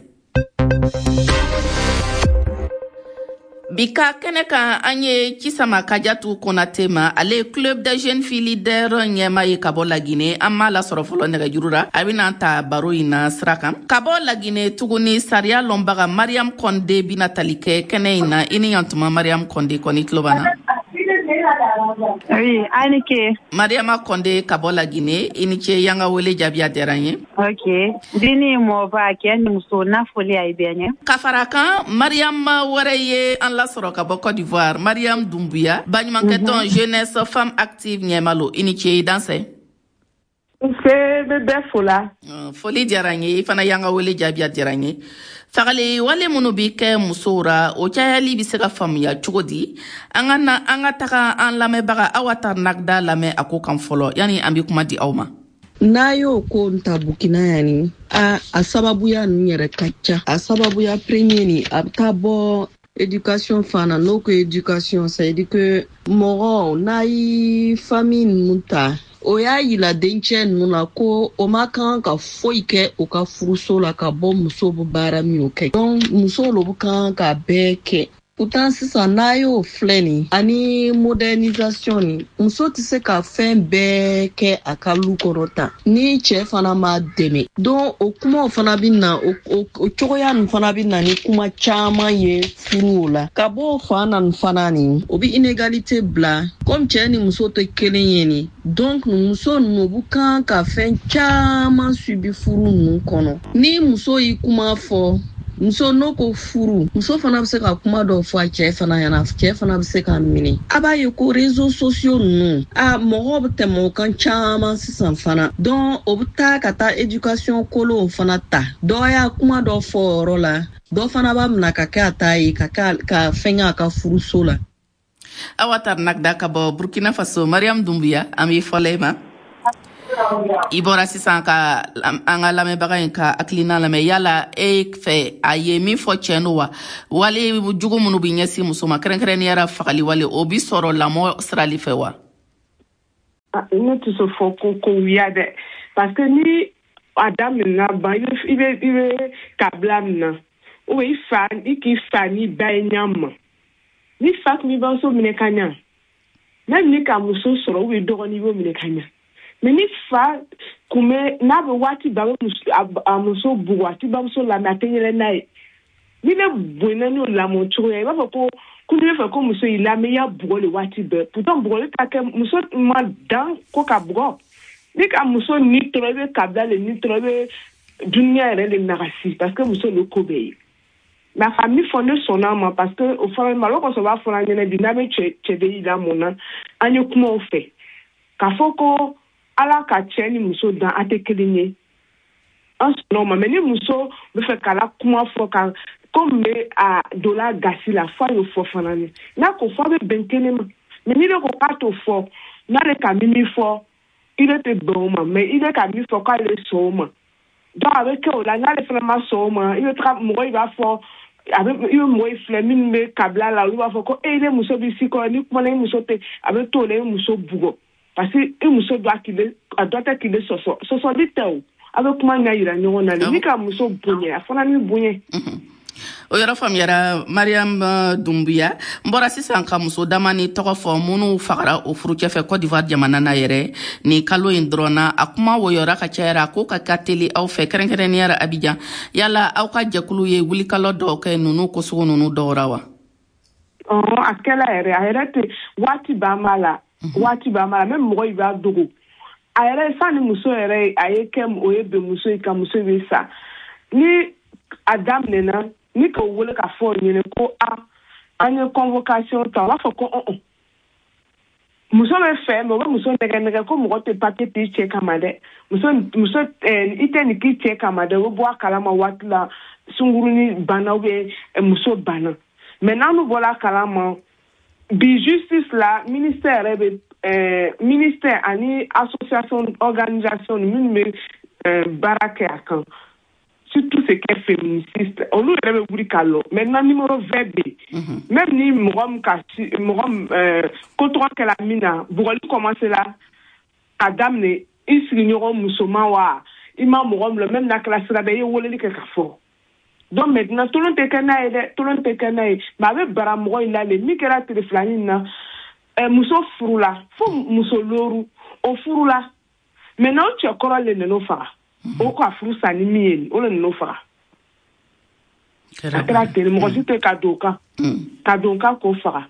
Bika kɛnɛ kan an ye Kisama Kajatu Konate ma ale Club des Jeunes Filles Leaders ɲɛma ye ka bɔ Laginɛ an m'a lasɔrɔ fɔlɔ nɛgɛjuru ra a bena ta baro in na sira kan ka bɔ Laginɛ tuguni sariya lɔnbaga Mariam Konde bena tali kɛ kɛnɛ in na I ni ɲantuma Mariam Konde kɔni tulo b'an na. Oui, Anike. Mariama Konde ka bɔ Laginɛ I ni ce yanga wele jaabiya diyara n ye. Ok. Dini mɔba kɛ ni muso nafoli a bɛ ɲɛ. Ka fara kan Mariam wɛrɛ ye an lasɔrɔ ka bɔ Côte d'Ivoire Mariam Dumbuya baɲumankɛtɔn Jeunesse Femme Active ɲɛmalo I ni ce I dansɛ. Se bɛ bɛɛ fola. Foli diyara n ye I fana yanga wele jaabiya diyara n ye. Fagali wale minnu bi kɛ musow ra o cayali bi se ka faamuya cogo di an ka taga an lamɛnbaga aw ta nagda lamɛn a ko kan fɔlɔ yani an bi kuma di aw ma. N'a y'o ko ta Burkina yani a sababuya ninnu yɛrɛ ka ca a sababuya premier ni a bɛ taa bɔ éducation fana n'o ko éducation ça veut dire que mɔgɔ n'a ye famille ninnu ta o y'a yira dencɛ ninnu na ko o ma kan ka foyi kɛ o ka furuso la ka bɔ muso bɛ baara min o kɛ donc muso lo kan ka bɛɛ kɛ pourtant sisan n'a y'o filɛ nin ani modernisation ni muso tɛ se ka fɛn bɛɛ kɛ a ka lu kɔrɔ tan ni cɛ fana ma dɛmɛ donc o kumaw fana bɛ na o cogoya nin fana bɛ na ni kuma caman ye furu la ka bɔ o fan na nin fana nin o bɛ inégalité bila comme cɛ ni muso tɛ kelen ye nin donc muso ninnu bu kan ka fɛn caman subi furu ninnu kɔnɔ ni muso y'i kuma fɔ muso no ko furu muso fana bɛ se ka kuma dɔ fɔ a cɛ fana ɲɛna cɛ fana bɛ se ka minɛ a b'a ye ko réseaux sociaux ninnu mɔgɔw bɛ tɛmɛ o kan caman sisan fana donc o bɛ taa ka taa éducation kolonw fana ta dɔ y'a kuma dɔ fɔ o yɔrɔ la dɔ fana b'a minɛ ka kɛ a ta ye ka fɛngɛ a ka furuso la. Awa tar nagda ka bɔ Burkina Faso Mariam Dumbuya an b'i fɔlɔ ma i bɔra sisan ka an ka lamɛnbaga in ka hakilina lamɛn yala e fɛ a ye min fɔ cɛ n'o wa wale jugu minnu bɛ ɲɛsin muso ma kɛrɛnkɛrɛnniyara fagali wale o bi sɔrɔ lamɔ sirali fɛ wa? Ne tɛ se fɔ ko wiya dɛ parce que ni a daminɛna ban i bɛ kabila min na ou i k'i fa ni ba ye ɲa ma ni fa tun b'i bamuso minɛ ka ɲa même ni ka muso sɔrɔ ou dɔgɔnin b'o minɛ ka ɲa mais ni fa kun bɛ n'a bɛ waati bɛɛ a muso bugɔ a tɛ bamuso lamɛn a tɛ yɛlɛ n'a ye ni ne bonyana n'o lamɔ cogo ye i b'a fɔ ko ne bɛ fɛ ko muso y'i lamɛn i y'a bugɔ le waati bɛɛ pourtant bugɔli ta kɛ muso ma dan ko ka bugɔ ni ka muso ni tɔrɔ i bɛ kabila le ni tɔrɔ i bɛ duniya yɛrɛ le nagasi parce que muso le ko bɛɛ ye mais a famille fɔ ne sɔnna ma parce que o fana malo kɔsɔn b'a fɔ an ɲɛna bi n'a bɛ cɛ de y'i lamɔ na an ye kuma o fɛ k'a fɔ ko ala ka cɛ ni muso dan a tɛ kelen ye an sɔnna o ma mais ni muso bɛ fɛ k'ala kuma fɔ ka comme bɛ a dola gasi la fɔ a y'o fɔ fana ni n'a ko fɔ a bɛ bɛn kelen ma mais ni de ko k'a t'o fɔ n'ale ka min fɔ i de tɛ bɛn o ma mais i de ka min fɔ k'ale sɔn o ma donc a bɛ kɛ o la n'ale fana ma sɔn o ma i bɛ taga mɔgɔ i b'a fɔ i bɛ mɔgɔ i filɛ minnu bɛ kabila la olu b'a fɔ ko ne muso b'i si kɔrɔ ni kumana i muso tɛ a bɛ t'o la i muso bugɔ parce que i muso a dɔ tɛ k'i bɛ sɔsɔ sɔsɔli tɛ o a bɛ kuma ɲɛ yira ɲɔgɔn na ni ka muso bonya a fana ni bonya. O yɔrɔ faamuyara Mariam Dumbuya n bɔra sisan ka muso dama ni tɔgɔ fɔ minnu fagara o furucɛ fɛ Côte d'Ivoire jamana na yɛrɛ ni kalo in dɔrɔn na a kuma wɔyɔra ka cayara ko ka teli aw fɛ kɛrɛnkɛrɛnniyara Abidjan yala aw ka jɛkulu ye wulikalo dɔw kɛ ninnu kosugu ninnu dɔwra wa? A kɛla yɛrɛ a yɛrɛ tɛ waati b'a ma la même mɔgɔ i b'a dogo a yɛrɛ sa ni muso yɛrɛ a ye kɛ o ye bɛn muso ye ka muso bɛ sa ni a daminɛna ni k'o wele ka fɔ ɲini ko an ye convocation ta o b'a fɔ ko muso bɛ fɛ mais o bɛ muso nɛgɛ ko mɔgɔ tɛ papier t'i cɛ kama dɛ muso i tɛ nin k'i cɛ kama dɛ o bɛ bɔ a kalama waati la sungurunin banna ou bien muso banna mais n'an bɔra a kalama bi justice la ministère yɛrɛ bɛ ministère ani association organisation minnu bɛ baara kɛ a kan surtout ce qui est féminiciste olu yɛrɛ bɛ wuli k'a lɔ maintenant numéro 20 bɛ même ni mɔgɔ min ko tɔgɔ kɛla min na bugɔli commencé la ka daminɛ i sigiɲɔgɔn musoman wa i ma mɔgɔ min lɔ même n'a kɛla sira bɛɛ i ye weleli kɛ ka fɔ donc maintenant tolon tɛ kɛ n'a ye dɛ tolon tɛ kɛ n'a ye mais a bɛ bara mɔgɔ in la le min kɛra tile filanin na muso furula fo muso looru o furula maintenant o cɛ kɔrɔ le nana o faga o ka furu sa ni min ye o le nana o faga a kɛra tele mɔgɔ si tɛ ka don o kan k'o faga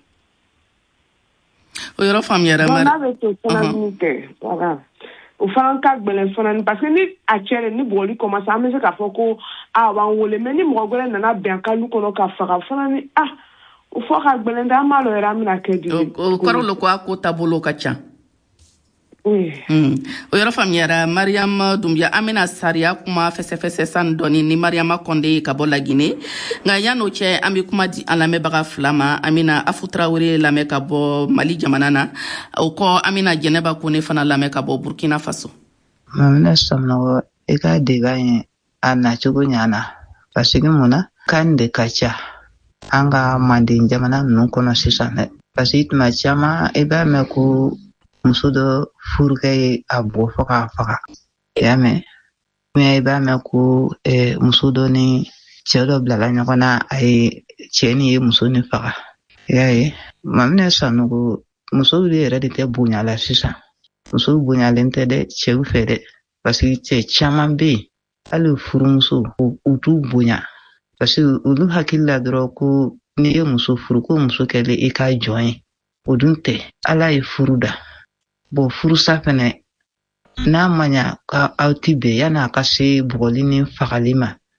o yɔrɔ faamuyara donc n'a bɛ to fana min kɛ voilà o fana ka gbɛlɛn fana parce que ni a cɛ ni bugɔli commence an bɛ se k'a fɔ ko b'an wele mais ni mɔgɔ wɛrɛ nana bɛn a kalu kɔnɔ ka faga fana ni o fɔ ka gbɛlɛn dɛ an b'a lɔ yɛrɛ an bɛna kɛ di o kɔrɔ lo ko a ko taabolo ka ca o yɔrɔ faamuyara Mariam Dumbuya an bɛna sariya kuma fɛsɛfɛsɛ san dɔɔni ni Mariama Kɔnde ka bɔ Lagine nka yan'o cɛ an bɛ kuma di an lamɛnbaga fila ma an bɛna Afu Tarawele lamɛn ka bɔ Mali jamana na o kɔ an bɛna Jɛnɛba Kone fana lamɛn ka bɔ Burkina Faso. Mamina sɔmnɔgɔ i ka deba ye a nacogo ɲana parce que mun na kan de ka ca an ka Manden jamana ninnu kɔnɔ sisan dɛ parce que tuma caman i b'a mɛn ko muso dɔ furukɛ ye a bɔ fɔ k'a faga i y'a mɛn mais i b'a mɛn ko muso dɔ ni cɛ dɔ bilala ɲɔgɔn na a ye cɛ ni ye muso ni faga i y'a ye Mamina Sanogo musow de yɛrɛ de tɛ bonya la sisan musow bonyalen tɛ dɛ cɛw fɛ dɛ parce que cɛ caman bɛ yen hali furumuso u t'u bonya parce que olu hakili la dɔrɔn ko ni ye muso furu ko muso kɛlen i ka jɔn ye o dun tɛ ala ye furu da bon furusa fɛnɛ n'a ma ɲa k'aw ti bɛn yan'a ka se bugɔli ni fagali ma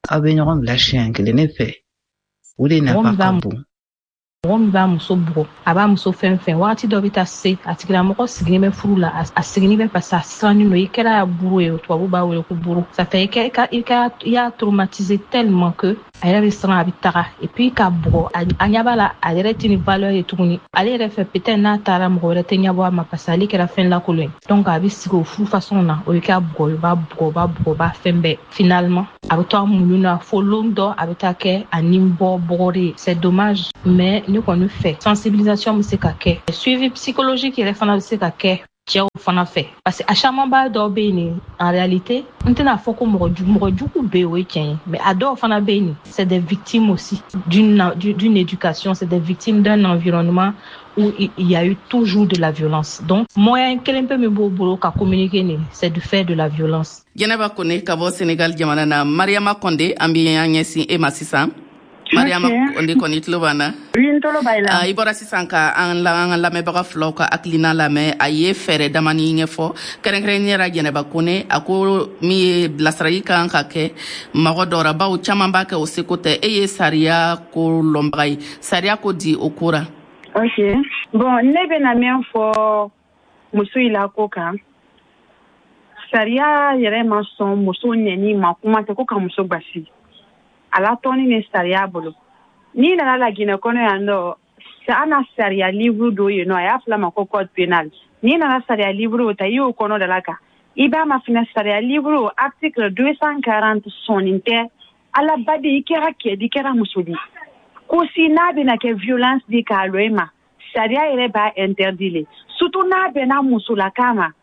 a bɛ ɲɔgɔn bila siɲɛ kelen ne fɛ o de nafa ka bon. Mɔgɔ min b'a muso bugɔ a b'a muso fɛn fɛn wagati dɔ bɛ taa se a tigilamɔgɔ sigilen bɛ furu la a sigilen bɛ parce que a sirannen don i kɛra buru ye tubabu b'a wele ko buru ça fait i y'a traumatisé tellement que a yɛrɛ bɛ siran a bɛ taga et puis ka bugɔ a ɲɛ b'a la a yɛrɛ tɛ ni valeur ye tuguni ale yɛrɛ fɛ peut-être n'a taara mɔgɔ wɛrɛ tɛ ɲɛbɔ a ma parce que ale kɛra fɛn lakolon ye donc a bɛ sigi o furu façon na o bɛ k'a bugɔ o b'a bugɔ o b'a fɛn bɛɛ finalement a bɛ to a muɲu na fo lon dɔ a bɛ taa kɛ a ni bɔ bɔgɔ de ye c'est dommage mais ne kɔni fɛ sensibilisation bɛ se ka kɛ suivi psychologique yɛrɛ fana bɛ se ka kɛ cɛw fana fɛ parce que a caman b'a dɔw bɛ yen nin en réalité n tɛna fɔ ko mɔgɔ jugu bɛ yen o ye tiɲɛ ye mais a dɔw fana bɛ yen nin c'est des victimes aussi d'une éducation c'est des victimes d'un environnement où il y a eu toujours de la violence donc moyen kelen pe min b'o bolo ka communiquer nin c'est de faire de la violence. Jɛnɛba Kone ka bɔ Sénégal jamana na Mariama Konde an bɛ an ɲɛsin e ma sisan. Mariama Konde kɔni tulo b'an na. I bɔra sisan ka an ka lamɛnbaga filaw ka hakilina lamɛn a ye fɛɛrɛ damani ɲɛfɔ kɛrɛnkɛrɛnniyara Jɛnɛba Kone a ko min ye bilasirali kan ka kɛ mɔgɔ dɔw la bawo caman b'a kɛ o seko tɛ e ye sariya ko lɔnbaga ye sariya ko di o ko ra. Ok bon ne bɛna min fɔ muso in la ko kan sariya yɛrɛ ma sɔn muso nɛni ma kuma tɛ ko ka muso basi ala tɔni ni sariya bolo ni nana la Guinée kɔnɔ yan dɔ ana sariya livre do ye no a y'a fila ma ko code pénal ni nana sariya livre ta i y'o kɔnɔ da la kan i b'a ma fina sariya livre article 240 sɔnnin tɛ ala badi i kɛra cɛ di kɛra muso di ko si n'a bɛna kɛ violence di k'a lɔ i ma sariya yɛrɛ b'a interdit le surtout n'a bɛna musolaka ma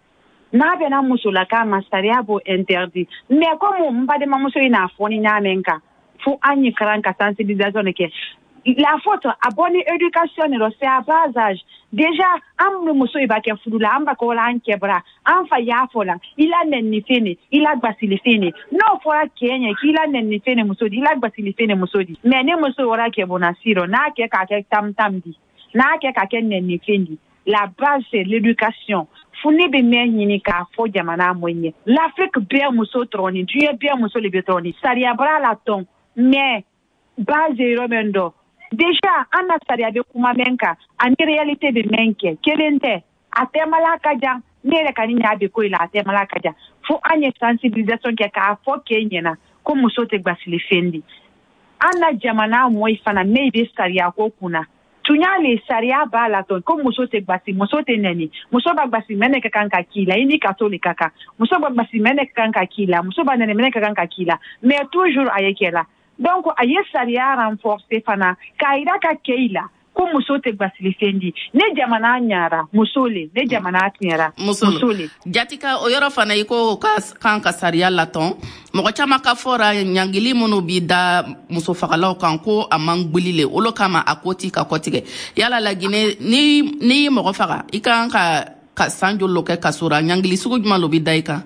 sariya b'o interdit mais comme n badenmamuso in n'a fɔ ni n'a mɛn kan fo an ye karan ka sensibilisation de kɛ la faute a bɔ ni éducation de c'est à bas âge déjà an muso b'a kɛ furu la an b'a kɛ wala an kɛbara an fa y'a fɔ la i la nɛni fene i la gbasili fene n'o fɔra cɛ ɲɛ k'i la nɛni fene muso di i la gbasili fene muso di mais ne muso wara kɛ bona siro n'a kɛ k'a kɛ tam di n'a kɛ k'a kɛ nɛni fene di la base c'est l'éducation funi bɛ mɛn ɲini k'a fɔ jamana mɔn ye l'Afrique bɛɛ muso tɔrɔni diɲɛ bɛɛ muso de bɛ tɔrɔni sariya bara la tɔn mais base yɔrɔ min dɔ déjà an na sariya bɛ kuma min kan ani réalité bɛ min kɛ kelen tɛ a tɛmala ka jan ne yɛrɛ ka ni ɲa bɛ ko la a tɛmala ka jan fo an ye sensibilisation kɛ k'a fɔ k'e ɲɛna ko muso tɛ gbasili fɛn di an na jamana mɔyi fana ne bɛ sariya ko kunna tunyale sariya b'a la tɔn ko muso tɛ gbasi muso tɛ nɛni muso b'a gbasi mɛnɛ ka kan ka k'i la i ni ka to le ka kan muso b'a gbasi mɛnɛ ka kan ka k'i la muso b'a nɛni mɛnɛ ka kan ka k'i la mais toujours a ye kɛ la donc a ye sariya renforcer fana k'a yira ka kɛ i la ko muso tɛ gbasili fɛn di ne jamana ɲara muso le ne jamana tiɲɛra muso le jatika o yɔrɔ fana i ko kan ka sariya latɔn mɔgɔ caman ka fɔra ɲangili minnu bi da muso fagalaw kan ko a man gbili le olu kama a ko ti ka kɔtigɛ yala la Guinée ni ye mɔgɔ faga i kan ka san joli kɛ kaso ra ɲangili sugu jumɛn lo bi da i kan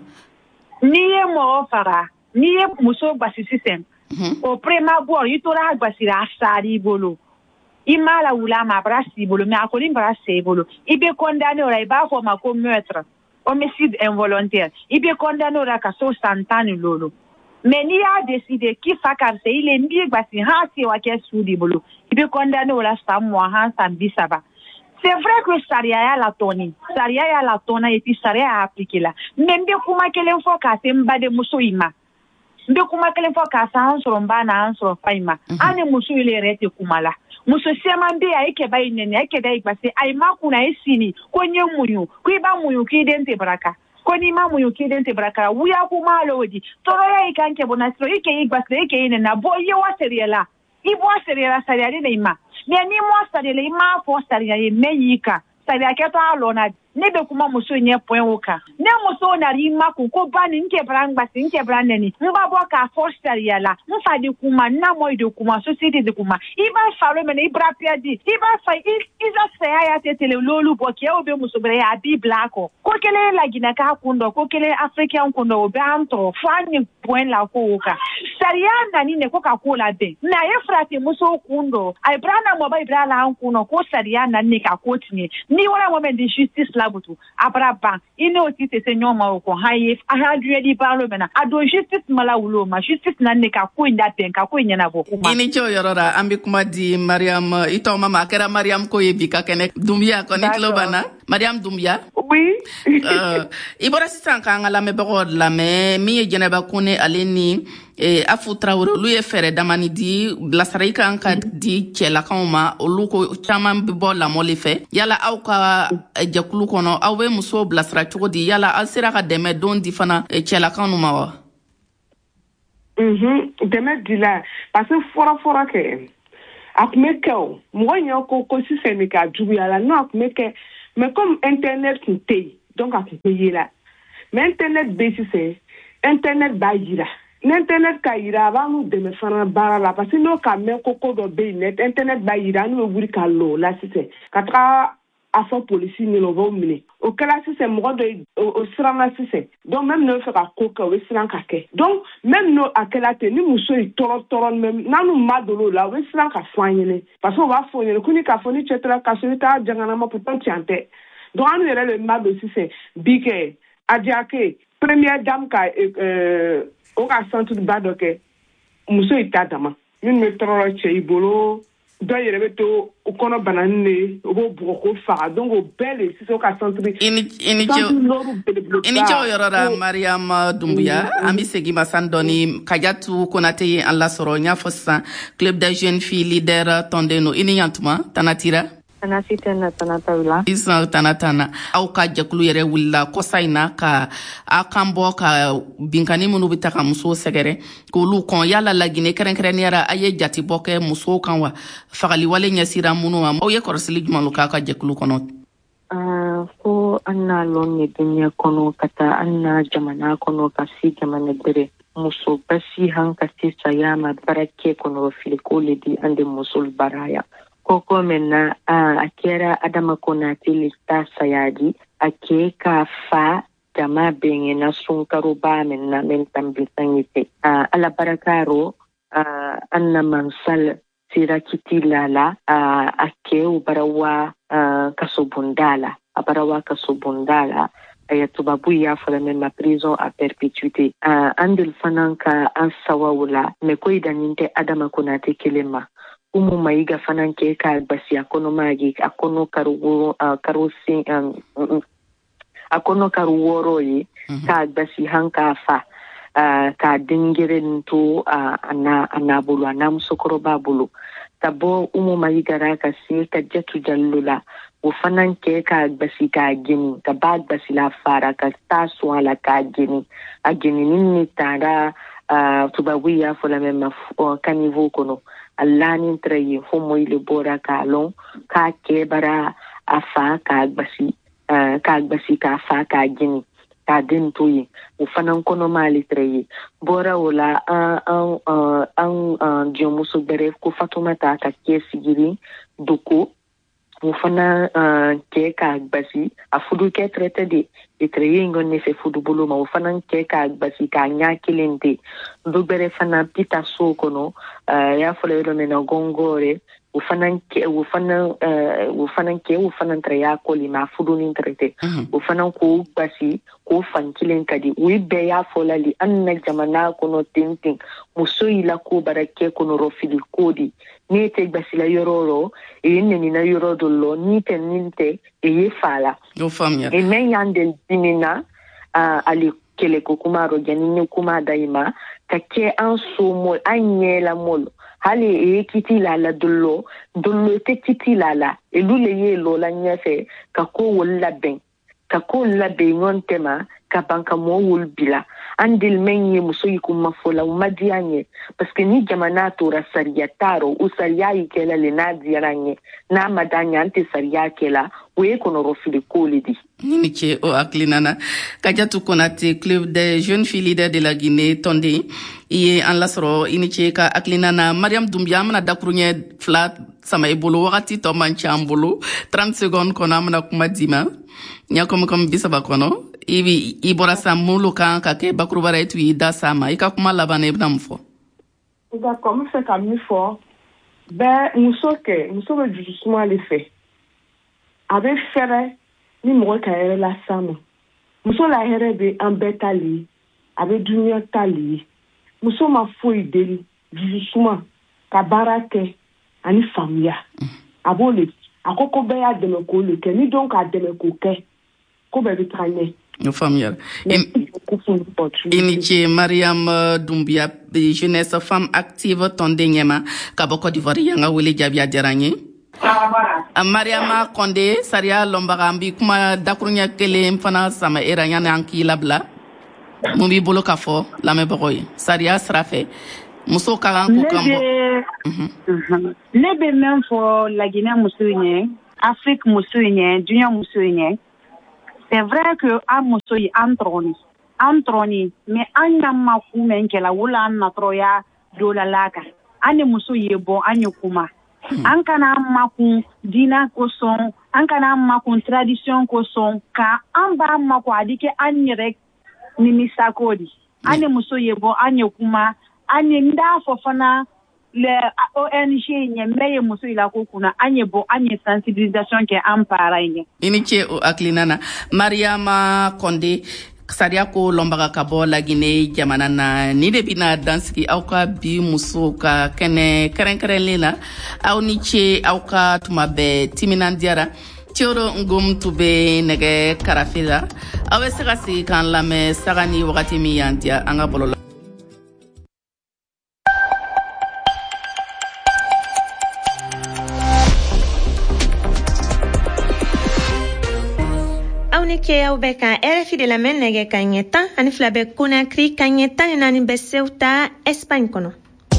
ni ye mɔgɔ faga ni ye muso gbasi sisan o prima bɔ i tora gbasira a sari bolo i m'a la wula ma a bara si bolo mais a kɔni bara se bolo i bɛ condamné o la i b'a fɔ ma ko meurtre homicide involontaire i bɛ condamné o la ka so san 10 ni lolo mais n'i y'a décidé k'i fa karisa i le n b'i gbasi han se wa kɛ su di bolo i bɛ condamné o la san 20 han san 30 c'est vrai que sariya y'a la tɔnna et puis sariya y'a appliqué la mais n bɛ kuma kelen fɔ k'a se n badenmuso in ma n bɛ kuma kelen fɔ k'a se an sɔrɔ n ba na an sɔrɔ fa in ma an ni muso ile yɛrɛ tɛ kuma la muso caman bɛ yen a ye kɛba in nɛni a ye kɛda in gbase a ye ma kunna a ye sini ko n ye muɲu ko i b'a muɲu k'i den tɛ baraka ko n'i ma muɲu k'i den tɛ baraka wuya ko ma lo di tɔɔrɔya i kan kɛ bɔ nasiro i kɛ i gbase i kɛ i nɛna bɔ i ye wa sariya la i bɔ sariya la sariya de i ma mais n'i ma sariya la i m'a fɔ sariya ye mɛ y'i kan sariya kɛtɔ a lɔna ne bɛ kuma muso ɲɛ point o kan ne muso nari ma kun ko ba ni n kɛbara n gbasi n kɛbara nɛni n b'a bɔ k'a fɔ sariya la n fa de kuma n na mɔyi de kuma société de kuma i b'a fa lo mɛnɛ i bara pɛdi i b'a fa i ka saya y'a tɛ tele l'olu bɔ kɛw bɛ muso bɛrɛ ye a b'i bila a kɔ ko kelen Laginɛ k'a kun dɔ ko kelen africain kun dɔ o bɛ an tɔrɔ fo an ni point la ko o kan sariya nani ne ko ka ko la bɛn mais a ye farati muso kun dɔ a ye bara na mɔba i bara la an kun dɔ ko sariya nani ne ka ko tiɲɛ ni wala mɔmɛ de justice la labutu abra ban ino ti se senyo ma ko haye a ha duedi parlo mena ado justice mala wulo ma justice na ne ka ko inda ten ka ko nyana bo kuma ini cho yorora ambi kuma di Mariam ito mama kera Mariam ko yebi ka kene Dumbuya ko ni klobana Mariam Dumbuya oui ibora sisan ka ngala me bego la me mi ye jeneba kune aleni afu Traoré lu ye fere damani di blasari kan ka di cela kanma olu ko chaman bi bo la moli fe yala aw ka jakulu kono aw be muso blasara cogo di yala al sera ka deme don di fana cela kanu ma wa deme di la parce que fora ke akmeko mo nya ko si se mi ka jubi ala no akmeke mais comme internet t'es donc akmeye la mais internet basis internet ba yira Internet ka yira ba mu deme fana bara la parce que no ka men koko do be net internet ba yira no wuri ka lo la sise ka tra afa police ni lo vo mine o kala sise mo do o sranga sise donc même no fa ka koka we sranga ke donc même no akela te ni muso i toro même nanu madolo la we sranga fanyene parce que on va fonyene kuni ka foni chetra ka solita jangana ma pourtant tiante donc anu yere le mado sise bike adiake première dame ka o ka sentu ba do ke muso ita dama min me toro che ibolo do yere beto o kono banane o bo ko fa donc o belle si so ka sentu ini cho yorora Mariam Dumbuya ambi segi masandoni kajatu konate Allah soro nya fossa club des jeunes filles leader tondeno ini yantuma tanatira tanatawila isa tanatana au ka jakulu yere willa kosaina ka akambo ka binkani munu bitaka muso segere ko lu kon yala lagine keren yara aye jati boke muso kanwa fagali wale nyasira munu am o ye korsili jumalu ka jakulu kono ko anna lonne dunya kono kata anna jamana kono kasi jamana dere muso basi hanka sisa yama barake kono filikole di ande musul baraya koko mena akera adama kona tilista sayadi ake ka fa jama benye na sunkaro ba mena mentambi sangite ala barakaro anna mansal sira kitilala ake ubarawa kasobundala ayatubabu ya fala mema prison à perpétuité andel fananka ansawawula meko idaninte adama kona tekelema umu maiga fananke ka basi akono magi akono karusi akono karuworoyi ka basi hanka fa ka dingiren to anabulu anamsokoro babulu tabo umu maiga raka si ka jetu jallula ufananke ka basi ka gini ka bag basi la fara ka taso ala ka gini agini nini tara tubawiya fola mema kanivo kono Allani trayi homo ile bora kalon ka kebara afa ka gbasi ka fa ka gini ka din toyi ufanan kono mali trayi bora wala an jomuso bere ko fatumata ka ke sigiri duko ufana ke ka gbasi afudu ke traité de trayi ngone fe fudu bolo ma ufana ke ka gbasi ka nya kilente do bere fana pita so kono ya folero mena gongore ufana traya ko lima fudu ni traité ufana ko gbasi ko fankilen kadi wi be ya folali anna jamana kono tintin muso ila ko barake kono rofili kodi ni te gbasi la yororo ni na yorodo lo ni te ninte e fala do famia e men yandel dimina ali kele ko kuma ro janini kuma daima kake an so mol anyela mol hali e kiti la dullo te kiti la e lule ye lo la nyefe kako wala ben kako la be ngontema ka banka mo wul bila andil menye muso yikuma fola umadianye parce que ni jamana to rasaria taro usaria ikela le nadiaranye na madanya ante saria kela we kono rofili kolidi niniche o aklinana kajatu konate club des jeunes filles leaders de la Guinée Tondé iye an lasro iniche ka aklinana Mariam Dumbuya mana dakrunye flat sama ibolo wakati to manchambolo 30 secondes kona mana kuma dima nyako kom bisaba kono ibi ibora samulu kan ka ke bakrubara etu ida sama ika kuma labane ibna mfo d'accord me fait comme fort ben muso be justement les faits avec faire ni mɔgɔ ka hɛrɛ las'a ma muso la hɛrɛ bɛ an bɛɛ ta le ye a bɛ duniya ta le ye muso ma foyi deli dusuma ka baara kɛ ani faamuya a b'o le a ko bɛɛ y'a dɛmɛ k'o le kɛ ni dɔn k'a dɛmɛ k'o kɛ ko bɛɛ bɛ taga ɲɛ. Faamuya. Iniche Mariam Doumbia, jeunesse femme active tonde nyema ka bɔ Côte d'Ivoire yanga wele jaabi a diyara n ye. Mariama Konde sariya lɔnbaga an bi kuma dakuruɲɛ kelen fana sama era yani an k'i labila mun b'i bolo k'a fɔ lamɛnbagaw ye sariya sira fɛ muso ka kan k'u kan bɔ. Ne bɛ min fɔ Laginɛ musow ɲɛ Afrique musow ɲɛ diɲɛ musow ɲɛ c'est vrai que an muso ye an tɔrɔni mais an y'an ma kun min kɛla wala an natɔrɔya dolala kan an ni muso ye bɔ an ye kuma an kana an makun diina kosɔn an kana an makun tradition kosɔn ka an b'a makun a di kɛ an yɛrɛ nimisako di an ni muso ye bɔ an ye kuma an ye n t'a fɔ fana le ONG ɲɛ mɛ ye muso yi la ko kunna an ye bɔ an ye sensibilisation kɛ an para ɲɛ. I ni ce o hakilina na Mariama Konde sariya ko lɔnbaga ka bɔ Laginɛ jamana na ni de bɛna dansigi aw ka bi muso ka kɛnɛ kɛrɛnkɛrɛnlen na aw ni ce aw ka tuma bɛɛ timinandiyara Thioro Ngom tun bɛ nɛgɛ karafe la aw bɛ se ka sigi k'an lamɛn saga ni wagati min y'an diya an ka bɔlɔlɔ. Ke aw bɛ ka RFI de lamɛn nɛgɛ ka ɲɛ 12 bɛ Conakry ka ɲɛ 14 bɛ Ceuta Espagne kɔnɔ.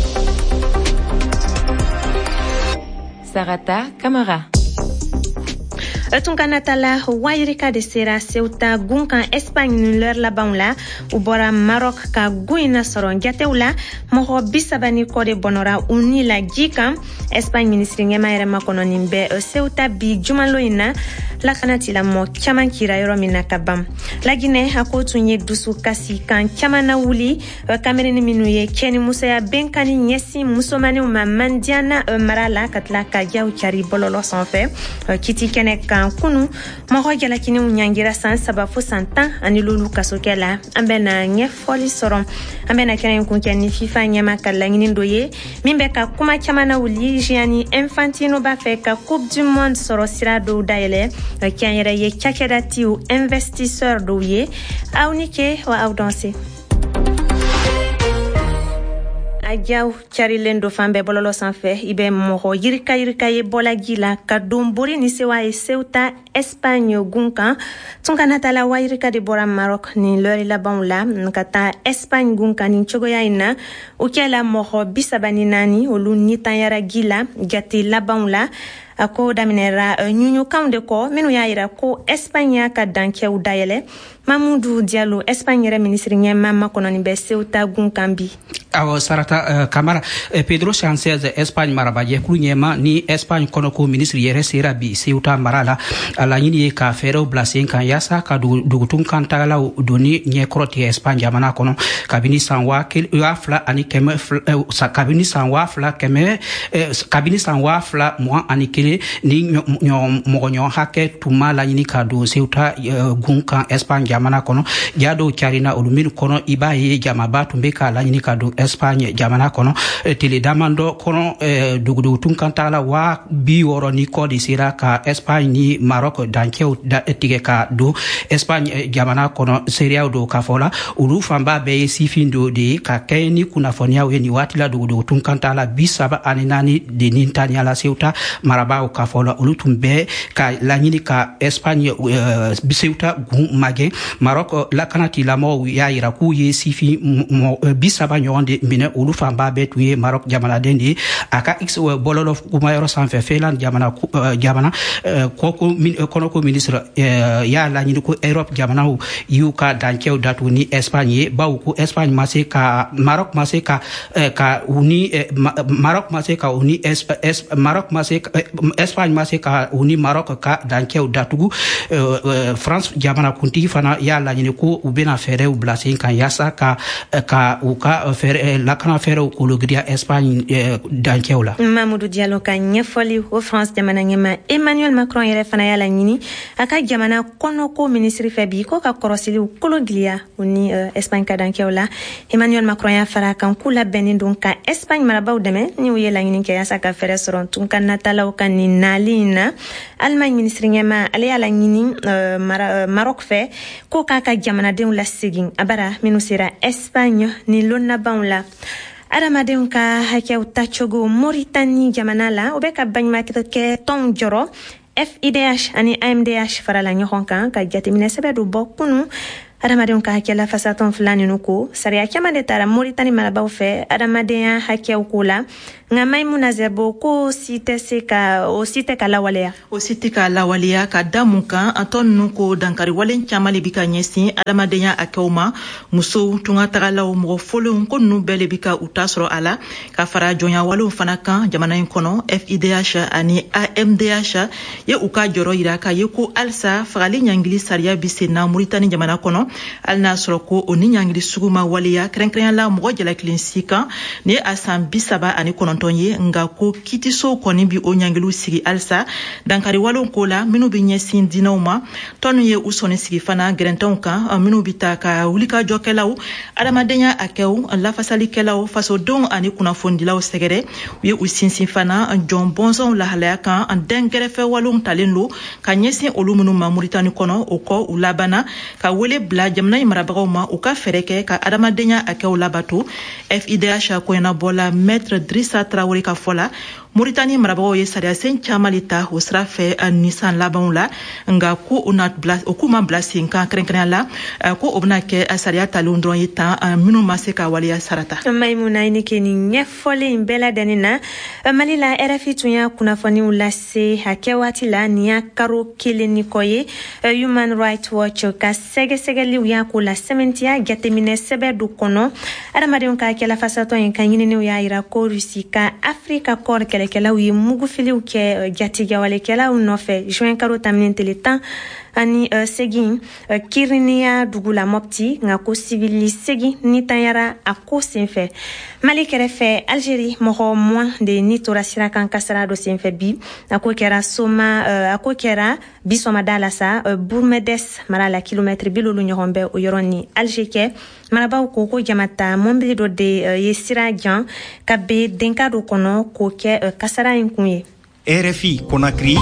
Sarata Camara. Tunkanatala wayirika de sera Ceuta gunkan Espagne n'leur labanw la u bɔra Maroc ka guina sɔrɔ jatew la mɔgɔ 30 kɔ de bɔnɔra u ni la ji kan Espagne ministre ɲɛma yɛrɛ makɔnɔ nin bɛ Ceuta bi jumalo in na lakanatilamɔ caman kira yɔrɔ min na ka ban Laginɛ a ko tun ye dusu kasi kan caman na wuli kamerini minnu ye cɛni musoya benkani ɲɛsin musomanɛw ma mandiana mara la ka tila ka jaw cari bɔlɔlɔ sanfɛ kiti kɛnɛ kan kunu mɔgɔ jalakiniw ɲangira san 3 fo san 10 ani lolu kasokɛ la an bɛna ɲɛfɔli sɔrɔ an bɛna kɛnɛ in kunkɛ ni FIFA ɲɛma ka laɲini dɔ ye min bɛ ka kuma caman na wuli Gianni Infantino b'a fɛ ka Coupe du Monde sɔrɔ sira dɔw dayɛlɛ kɛn yɛrɛ ye cakɛdatiw investisseur dɔw ye aw ni ce wa aw dɔnse ajaw carilen do fan bɛɛ bɔlɔlɔ sanfɛ i bɛ mɔgɔ yirika ye bɔla ji la ka don bori ni sewa ye Ceuta Espagne gun kan tunkanatala wayirika de bɔra Maroc ni lɔri labanw la ka taa Espagne gun kan ni cogoya in na u kɛla mɔgɔ 34 olu nitanyara ji la jate labanw la a ko daminɛra ɲuɲukanw de kɔ minnu y'a yira ko Espagne y'a ka dankɛw dayɛlɛ Mamadou Diallo Espagne yɛrɛ ministre ɲɛma makɔnɔni bɛ Ceuta gun kan bi. Awɔ Sarata Camara Pedro Sánchez Espagne marabajɛkulu ɲɛma ni Espagne kɔnɔko ministre yɛrɛ sera bi Ceuta mara la a laɲini ye ka fɛɛrɛw bila sen kan yaasa ka dugutun kan tagalaw doni ɲɛkɔrɔ tigɛ Espagne jamana kɔnɔ kabini san 2021 ni mɔgɔɲɔgɔn hakɛ tun ma laɲini ka don Ceuta gun kan Espagne jamana kɔnɔ jadɔw carina olu minnu kɔnɔ i b'a ye jamaba tun bɛ ka laɲini ka don Espagne jamana kɔnɔ tele daman dɔ kɔnɔ dugutun kan tagala 60 ni kɔ de sera ka Espagne ni Maroc dankɛw tigɛ ka don Espagne jamana kɔnɔ seereyaw do ka fɔ la olu fanba bɛɛ ye sifin do de ka kɛ ni kunnafoniyaw ye ni waati la dugutun kan tagala 34 de ni taniya la Ceuta marabaaw ka fɔ la olu tun bɛ ka laɲini ka Espagne Ceuta gun magɛn Maroc lakanatilamɔgɔw y'a yira k'u ye sifin 30 ɲɔgɔn de minɛ olu fanba bɛɛ tun ye Maroc jamanaden de ye a ka X bɔlɔlɔ kumayɔrɔ sanfɛ Finland jamana kɔnɔko ministre y'a laɲini ko Europe jamanaw y'u ka dankɛw datugu ni Espagne ye bawo ko Espagne ma se ka Maroc ma se ka Espagne ma se ka uni Maroc ka dankew datugu France jamana kunti fana ya la ni ko u bena fere u blase kan yasa ka u ka fere la kana fere u kologria Espagne dankew la Mamadou Diallo ka nyefoli o France jamana ngema Emmanuel Macron yere fana ya la nyini aka jamana kono ko ministre febi ko ka korosili u kologria uni Espagne ka dankew la Emmanuel Macron ya fara kan kula benin donc ka Espagne maraba deme ni u yela nyini ke yasa ka fere soron tun kan natala o kan ni nalina Allemagne ministre ngema ale ya la nyini Maroc fe ko ka jamana de la sigin abara minu sera Espagne ni lonna baunla adamadenw ka hakɛw tacogo Mauritanie jamana la o bɛ ka baɲumankɛ kɛ tɔn jɔrɔ FIDH ani AMDH farala ɲɔgɔn kan ka jateminɛ sɛbɛ do bɔ kunu adamadenw ka hakɛla fasatɔn fila ninu ko sariya caman de taara Mauritanie marabaw fɛ adamadenya hakɛw ko la nga Maimouna Zerbo ko si tɛ ka lawaleya o si tɛ ka lawaleya ka da mun kan an tɔ ninnu ko dankari walen caman le bi ka ɲɛsin adamadenya hakɛw ma musow tunga tagalaw mɔgɔ fɔlenw ko ninnu bɛɛ le bi ka u ta sɔrɔ a la ka fara jɔnya walew fana kan jamana in kɔnɔ FIDH ani AMDH ye u ka jɔrɔ yira ka ye ko alisa fagali ɲangili sariya bi sen na Mauritanie jamana kɔnɔ hali n'a sɔrɔ ko o ni ɲangili sugu ma waleya kɛrɛnkɛrɛnya la mɔgɔ jalakelen si kan ni a san 39 ye nga ko kitiso kɔni bi o ɲangiliw sigi alisa dankari walew ko la minnu bi ɲɛsin dinaw ma tɔnu ye u sɔnni sigi fana gɛrɛntɛnw kan minnu bi ta ka wulikajɔkɛlaw adamadenya hakɛw lafasalikɛlaw fasodenw ani kunnafonidilaw sɛgɛrɛ u ye u sinsin fana jɔn bɔnsɔnw lahalaya kan dɛnkɛrɛfɛ walew talen do ka ɲɛsin olu minnu ma Mauritanie kɔnɔ o kɔ u labana ka wele bila jamana in marabagaw ma u ka fɛrɛ kɛ ka adamadenya hakɛw labato FIDH kɔɲɛnabɔla maître Drissa Traoré ka fɔ la Mauritanie marabagaw ye sariya sen caman le ta o sira fɛ nisan labanw la nga ko o k'u ma bila sen kan kɛrɛnkɛrɛnya la ko o bena kɛ sariya talenw dɔrɔn ye tan minnu ma se ka waleya sarata Maimouna ini ke ni ɲɛfɔli in bɛɛ ladɛnni na Mali la RFI tun y'a kunnafoniw lase hakɛ waati la ni y'a karo kelen ni kɔ ye Human Rights Watch ka sɛgɛsɛgɛliw y'a ko la sɛmɛntiya jateminɛ sɛbɛ do kɔnɔ adamadenw ka kɛlafasatɔ in ka ɲininiw y'a yira ko Rusi ka Afrika kɔr kɛlɛkɛlaw ye mugufiliw kɛ jatigɛwalekɛlaw nɔfɛ juin karo taminen tele 10 ani segin Kiriniya dugu la Mopti nga ko civili segin ni tanyara a ko senfɛ Mali kɛrɛfɛ Algérie mɔgɔ moins de ni tora sira kan kasara do senfɛ bi a ko kɛra bisɔmada la sa Bourmedes mara la kilomètre bilolu ɲɔgɔn bɛ o yɔrɔ ni Alger kɛ marabaw ko jamata mɔbili do de ye sira jan ka be denka do kɔnɔ k'o kɛ kasara in kun ye RFI Conakry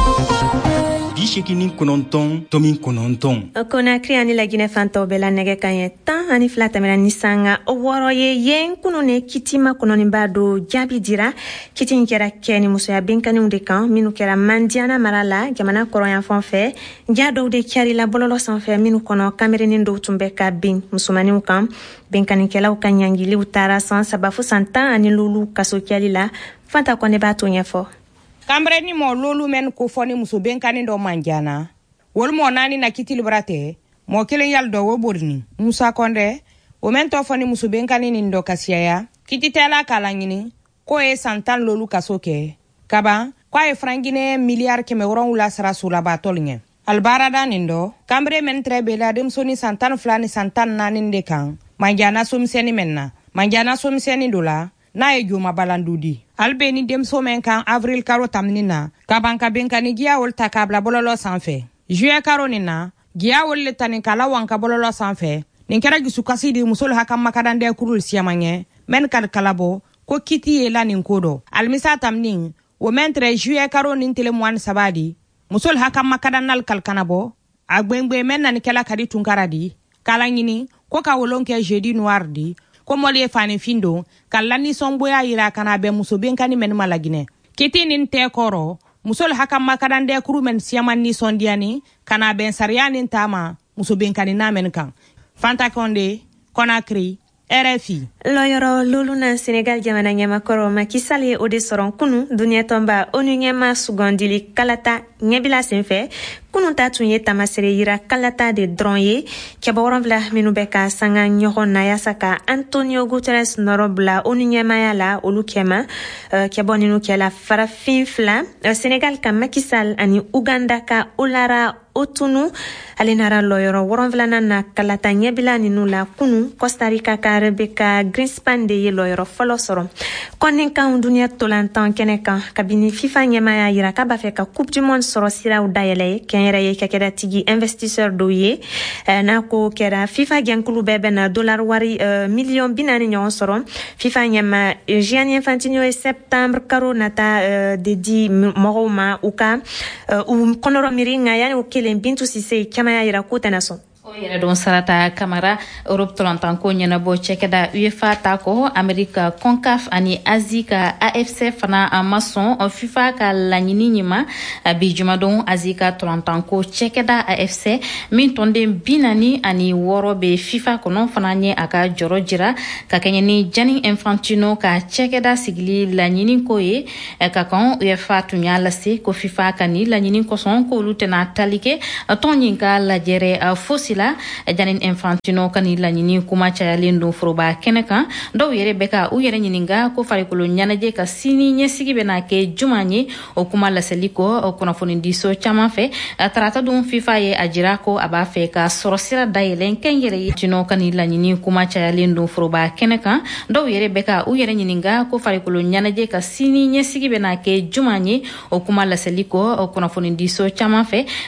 89.9 Conakry ani la Guinée fantaw bɛɛ la nɛgɛ kaɲɛ 10 ani 2 tɛmɛna ni sanga o wɔɔrɔ ye yen kunu ne kitima kɔnɔniba do jaabi dira kiti in kɛra kɛ ni musoya benkanniw de kan minnu kɛra Mandiana mara la jamana kɔrɔyanfan fɛ ja dɔw de kɛrila bɔlɔlɔ sanfɛ minnu kɔnɔ kamerinin dɔw tun bɛ ka bin musomaninw kan benkannikɛlaw ka ɲangiliw taara san 3 fo san 10 ani lolu kaso kɛli la Fanta Kɔnɛ b'a to ɲɛfɔ kambre ni mo lolu men ko foni muso benkani do manjana wol mo nani na kitili brate mo kelen yal do wo borni Musa Konde o men to foni muso benkani ni ndo kasiya kititela kala nyini ko e santan lolu kasoke kaba kwa e frangine miliard ke me woron wula sara sula ba tolnye albarada nindo kambre men trebe la dem soni santan flani santan nani de kan manjana somseni menna manjana somseni dola na e juma balandudi albeni dem somen kan avril karo tamnina kabanka benkani giya wol takabla bololo sanfɛ juillet karo nina giya wol le tani kala wanka bololo sanfɛ nin kɛra gisukasi di musol hakam makadande kurul siamanye men kad kalabo ko kiti yela nin kodo almisa tamnin wo mentre juillet karo nin tele moan sabadi musol hakam makadanal kalkanabo agbengbe men nan kala kadi tunkaradi kala nyini ko ka wolonke jeudi noir di ko mole fani findo kallani somboya yira kana be muso benkani men malagine kiti nin te koro musol hakam makadande kuru men siaman ni sondiani kana ben sariani tama muso benkani na men kan Fanta Konde Conakry RFI. Loyoro luluna Senegal jamana nyamakoro makisali ode soron kunu dunia tomba onu nyama sugandili kalata nyabila senfe kunu ta tunye tamasere yira kalata de dronye kyaboran vla minubeka sanga nyoho nayasaka Antonio Guterres norobla onu nyama yala olukema kyaboninu kyala farafin fla Senegal ka makisal ani Uganda ka ulara otunu alenara loyoro woronvlana na kalata nyebila ninula kunu Costa Rica ka Rebecca Greenspan de ye loyoro folosoro koninka undunia tolantan keneka kabini FIFA nyemaya yira ka bafe ka Coupe du Monde soro sira udayele kenyera ye kakeda tigi investisseur doye na ko kera FIFA gankulu bebe na dollar wari million binani nyon soro FIFA nyema Gianni Infantino e septembre karo nata dedi moroma uka konoro miringa yani ukele bintu sise kamaya yira kutanaso yere don sarata kamara Europe tolantan ko nyana bo chekeda UEFA tako America CONCAF ani Asie ka AFC fana amason FIFA ka lanyini nyima bijuma don Asie ka tolantan ko chekeda AFC min tonde binani ani woro be FIFA kono fana nye aka joro jira ka kenyani Gianni Infantino ka chekeda sigli lanyini ko ye ka kon UEFA tunya lase ko FIFA kani lanyini ko son ko lutena talike tonyinka la jere fosila Gianni Infantino kani la nyini kuma cha lendo froba keneka do yere beka u yere nyininga ko fari ko nyanaje ka sini nyesigi bena ke jumanye o kuma la seliko o kuna fonindi so chama fe trata dum FIFA ye ajira ko aba fe ka sorosira dailen ken yere tino kani la nyini kuma cha lendo froba keneka do yere beka u yere nyininga ko fari ko nyanaje ka sini nyesigi bena ke jumanye o kuma la seliko o kuna fonindi so chama fe